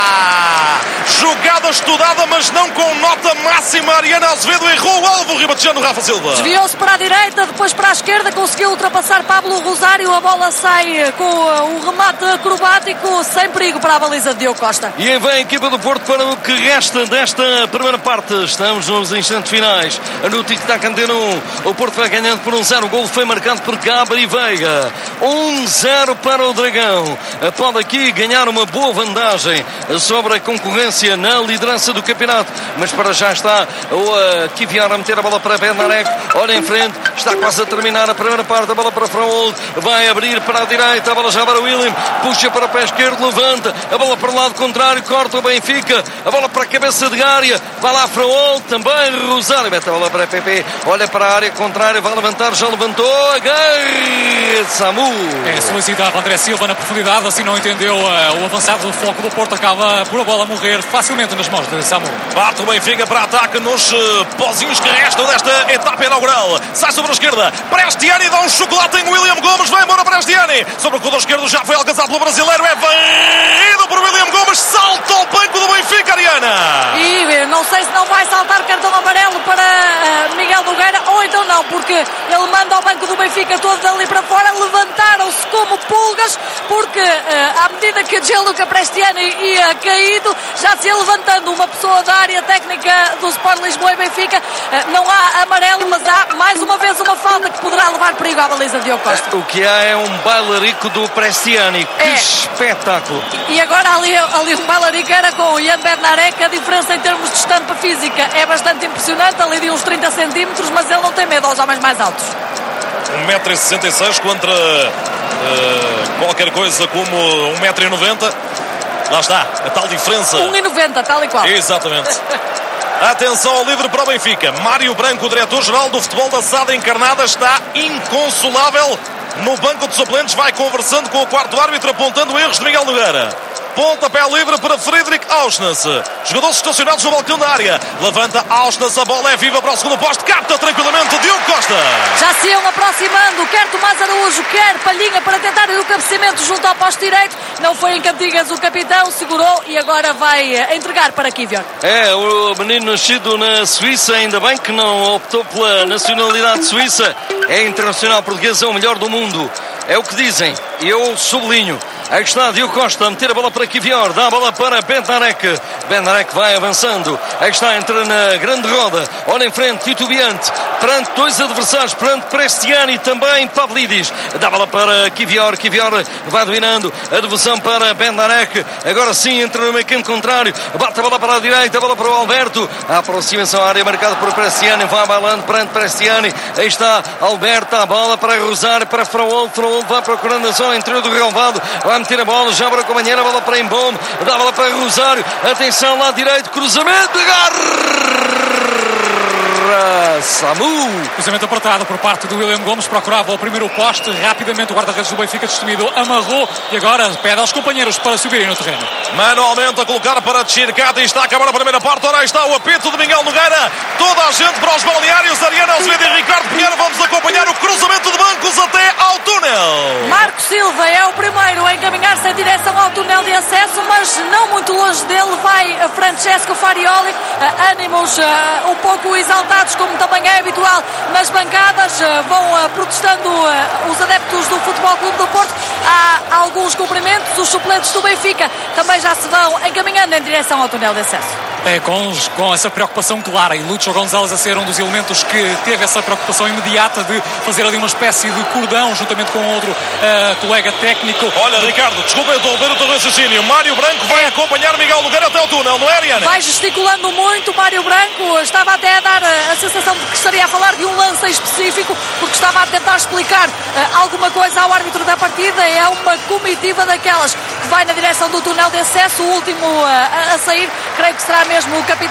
Jogada estudada, mas não com nota máxima. Ariana Azevedo errou o alvo. Ribatejano Rafa Silva. Desviou-se para a direita, depois para a esquerda. Conseguiu ultrapassar Pablo Rosário. A bola sai com o remate acrobático, sem perigo para a baliza de Diogo Costa. E aí vem a equipa do Porto para o que resta desta primeira parte. Estamos nos instantes finais. No tic-tac Antena um. O Porto vai ganhando por um zero. O gol foi marcado por Gabri Veiga. um zero para o Dragão. Pode aqui ganhar uma boa vantagem sobre a concorrência na liderança do campeonato. Mas para já está o Kivior a meter a bola para Bednarek. Olha em frente. Está quase a terminar a primeira parte. A bola para Fraolt. Vai abrir para a direita. A bola já para o William. Puxa para o pé esquerdo. Levanta. A bola para o lado contrário. Corta o Benfica. A bola para a cabeça de área. Vai lá Fraolt. Também Rosário. Mete a bola para a P P. Olha para a área contrária. Vai levantar. Já levantou. Agarre de Samu. É solicitado André Silva na profundidade. Assim não entendeu uh, o avançado do foco do Porto. Acaba por a bola morrer facilmente nas mãos de Samu. Bate o Benfica para ataque nos uh, pozinhos que restam desta etapa inaugural. Sai sobre a esquerda. Prestiani dá um chocolate em William Gomes. Vai embora Prestiani. Sobre o corredor esquerdo já foi alcançado pelo brasileiro. É varrido por William Gomes. Salta ao banco do Benfica, Ariana. E não sei se não vai saltar cartão amarelo para uh, Miguel Nogueira, ou então não, porque ele manda ao banco do Benfica todo dali para fora. Levantaram-se como pulgas, porque uh, à medida que Gianluca Prestiani ia caído, já se ia levantando uma pessoa da área técnica do Sport Lisboa e Benfica. Uh, não há amarelo, mas há mais uma vez uma falta que poderá levar perigo à baliza de Diogo Costa. O que há é um bailarico do Prestiani. Que é. espetáculo! E agora ali, ali um bailarico era com o Ian Bednarek. A diferença em termos de estampa física é bastante impressionante, ali de uns trinta centímetros, mas ele não tem medo aos homens mais altos. um metro e sessenta e seis contra uh, qualquer coisa como um metro e noventa. Lá está, a tal diferença. um e noventa, tal e qual. Exatamente. Atenção ao livre para o Benfica. Mário Branco, o diretor-geral do futebol da S A D encarnada, está inconsolável no banco de suplentes, vai conversando com o quarto árbitro, apontando erros de Miguel Nogueira. Pontapé livre para Friedrich Auschnitz. Jogadores estacionados no balcão da área. Levanta Auschnitz, a bola é viva para o segundo posto. Capta tranquilamente Diogo Costa. Já se iam aproximando, quer Tomás Araújo, quer Palhinha para tentar ir o cabeceamento junto ao posto direito. Não foi em Cantigas o capitão, segurou e agora vai entregar para Kivior. É, o menino nascido na Suíça, ainda bem que não optou pela nacionalidade suíça. É internacional português, é o melhor do mundo. É o que dizem, e eu sublinho. Aí está Diogo Costa a meter a bola para Kivior, dá a bola para Bednarek. Bednarek vai avançando. Aí está, entra na grande roda. Olha em frente, titubeante, perante dois adversários, perante Prestiani e também Pavlidis. Dá a bola para Kivior, Kivior vai dominando. A devolução para Bednarek. Agora sim, entra no meio campo contrário. Bate a bola para a direita, a bola para o Alberto. A aproximação à área marcada por Prestiani. Vai bailando perante Prestiani. Aí está Alberto, a bola para Rosário, para Fraol. Fraol vai procurando a zona interior do relvado. Vai meter a bola, já para o companheiro, a bola para Embom, dá a bola para Rosário, atenção lá direito, cruzamento, garra, Samu. Cruzamento apertado por parte do William Gomes, procurava o primeiro poste, rapidamente o guarda-redes do Benfica destemido, amarrou e agora pede aos companheiros para subirem no terreno. Manualmente a colocar para Tchircati, está a acabar a primeira parte, ora está o apito de Miguel Nogueira, toda a gente para os balneários, Ariana Azevedo e Ricardo Pinheiro, vamos acompanhar o cruzamento de bancos até ao túnel. Marco Silva é o primeiro a encaminhar-se em direção ao túnel de acesso, mas não muito longe dele vai Francesco Farioli, ânimos um pouco exaltados, como também é habitual nas bancadas, vão protestando os adeptos do Futebol Clube do Porto. Há alguns cumprimentos, os suplentes do Benfica também já se vão encaminhando em direção ao túnel de acesso. É, com, com essa preocupação clara, e Lúcio Gonzalez a ser um dos elementos que teve essa preocupação imediata de fazer ali uma espécie de cordão juntamente com outro uh, colega técnico. Olha, Ricardo, desculpa interromper o teu raciocínio. Mário Branco vai acompanhar Miguel Nogueira até o túnel, não é, Ariana? Vai gesticulando muito Mário Branco, estava até a dar a sensação de que estaria a falar de um lance específico, porque estava a tentar explicar uh, alguma coisa ao árbitro da partida. É uma comitiva daquelas que vai na direção do túnel de acesso, o último uh, a sair, creio que será mesmo o capitão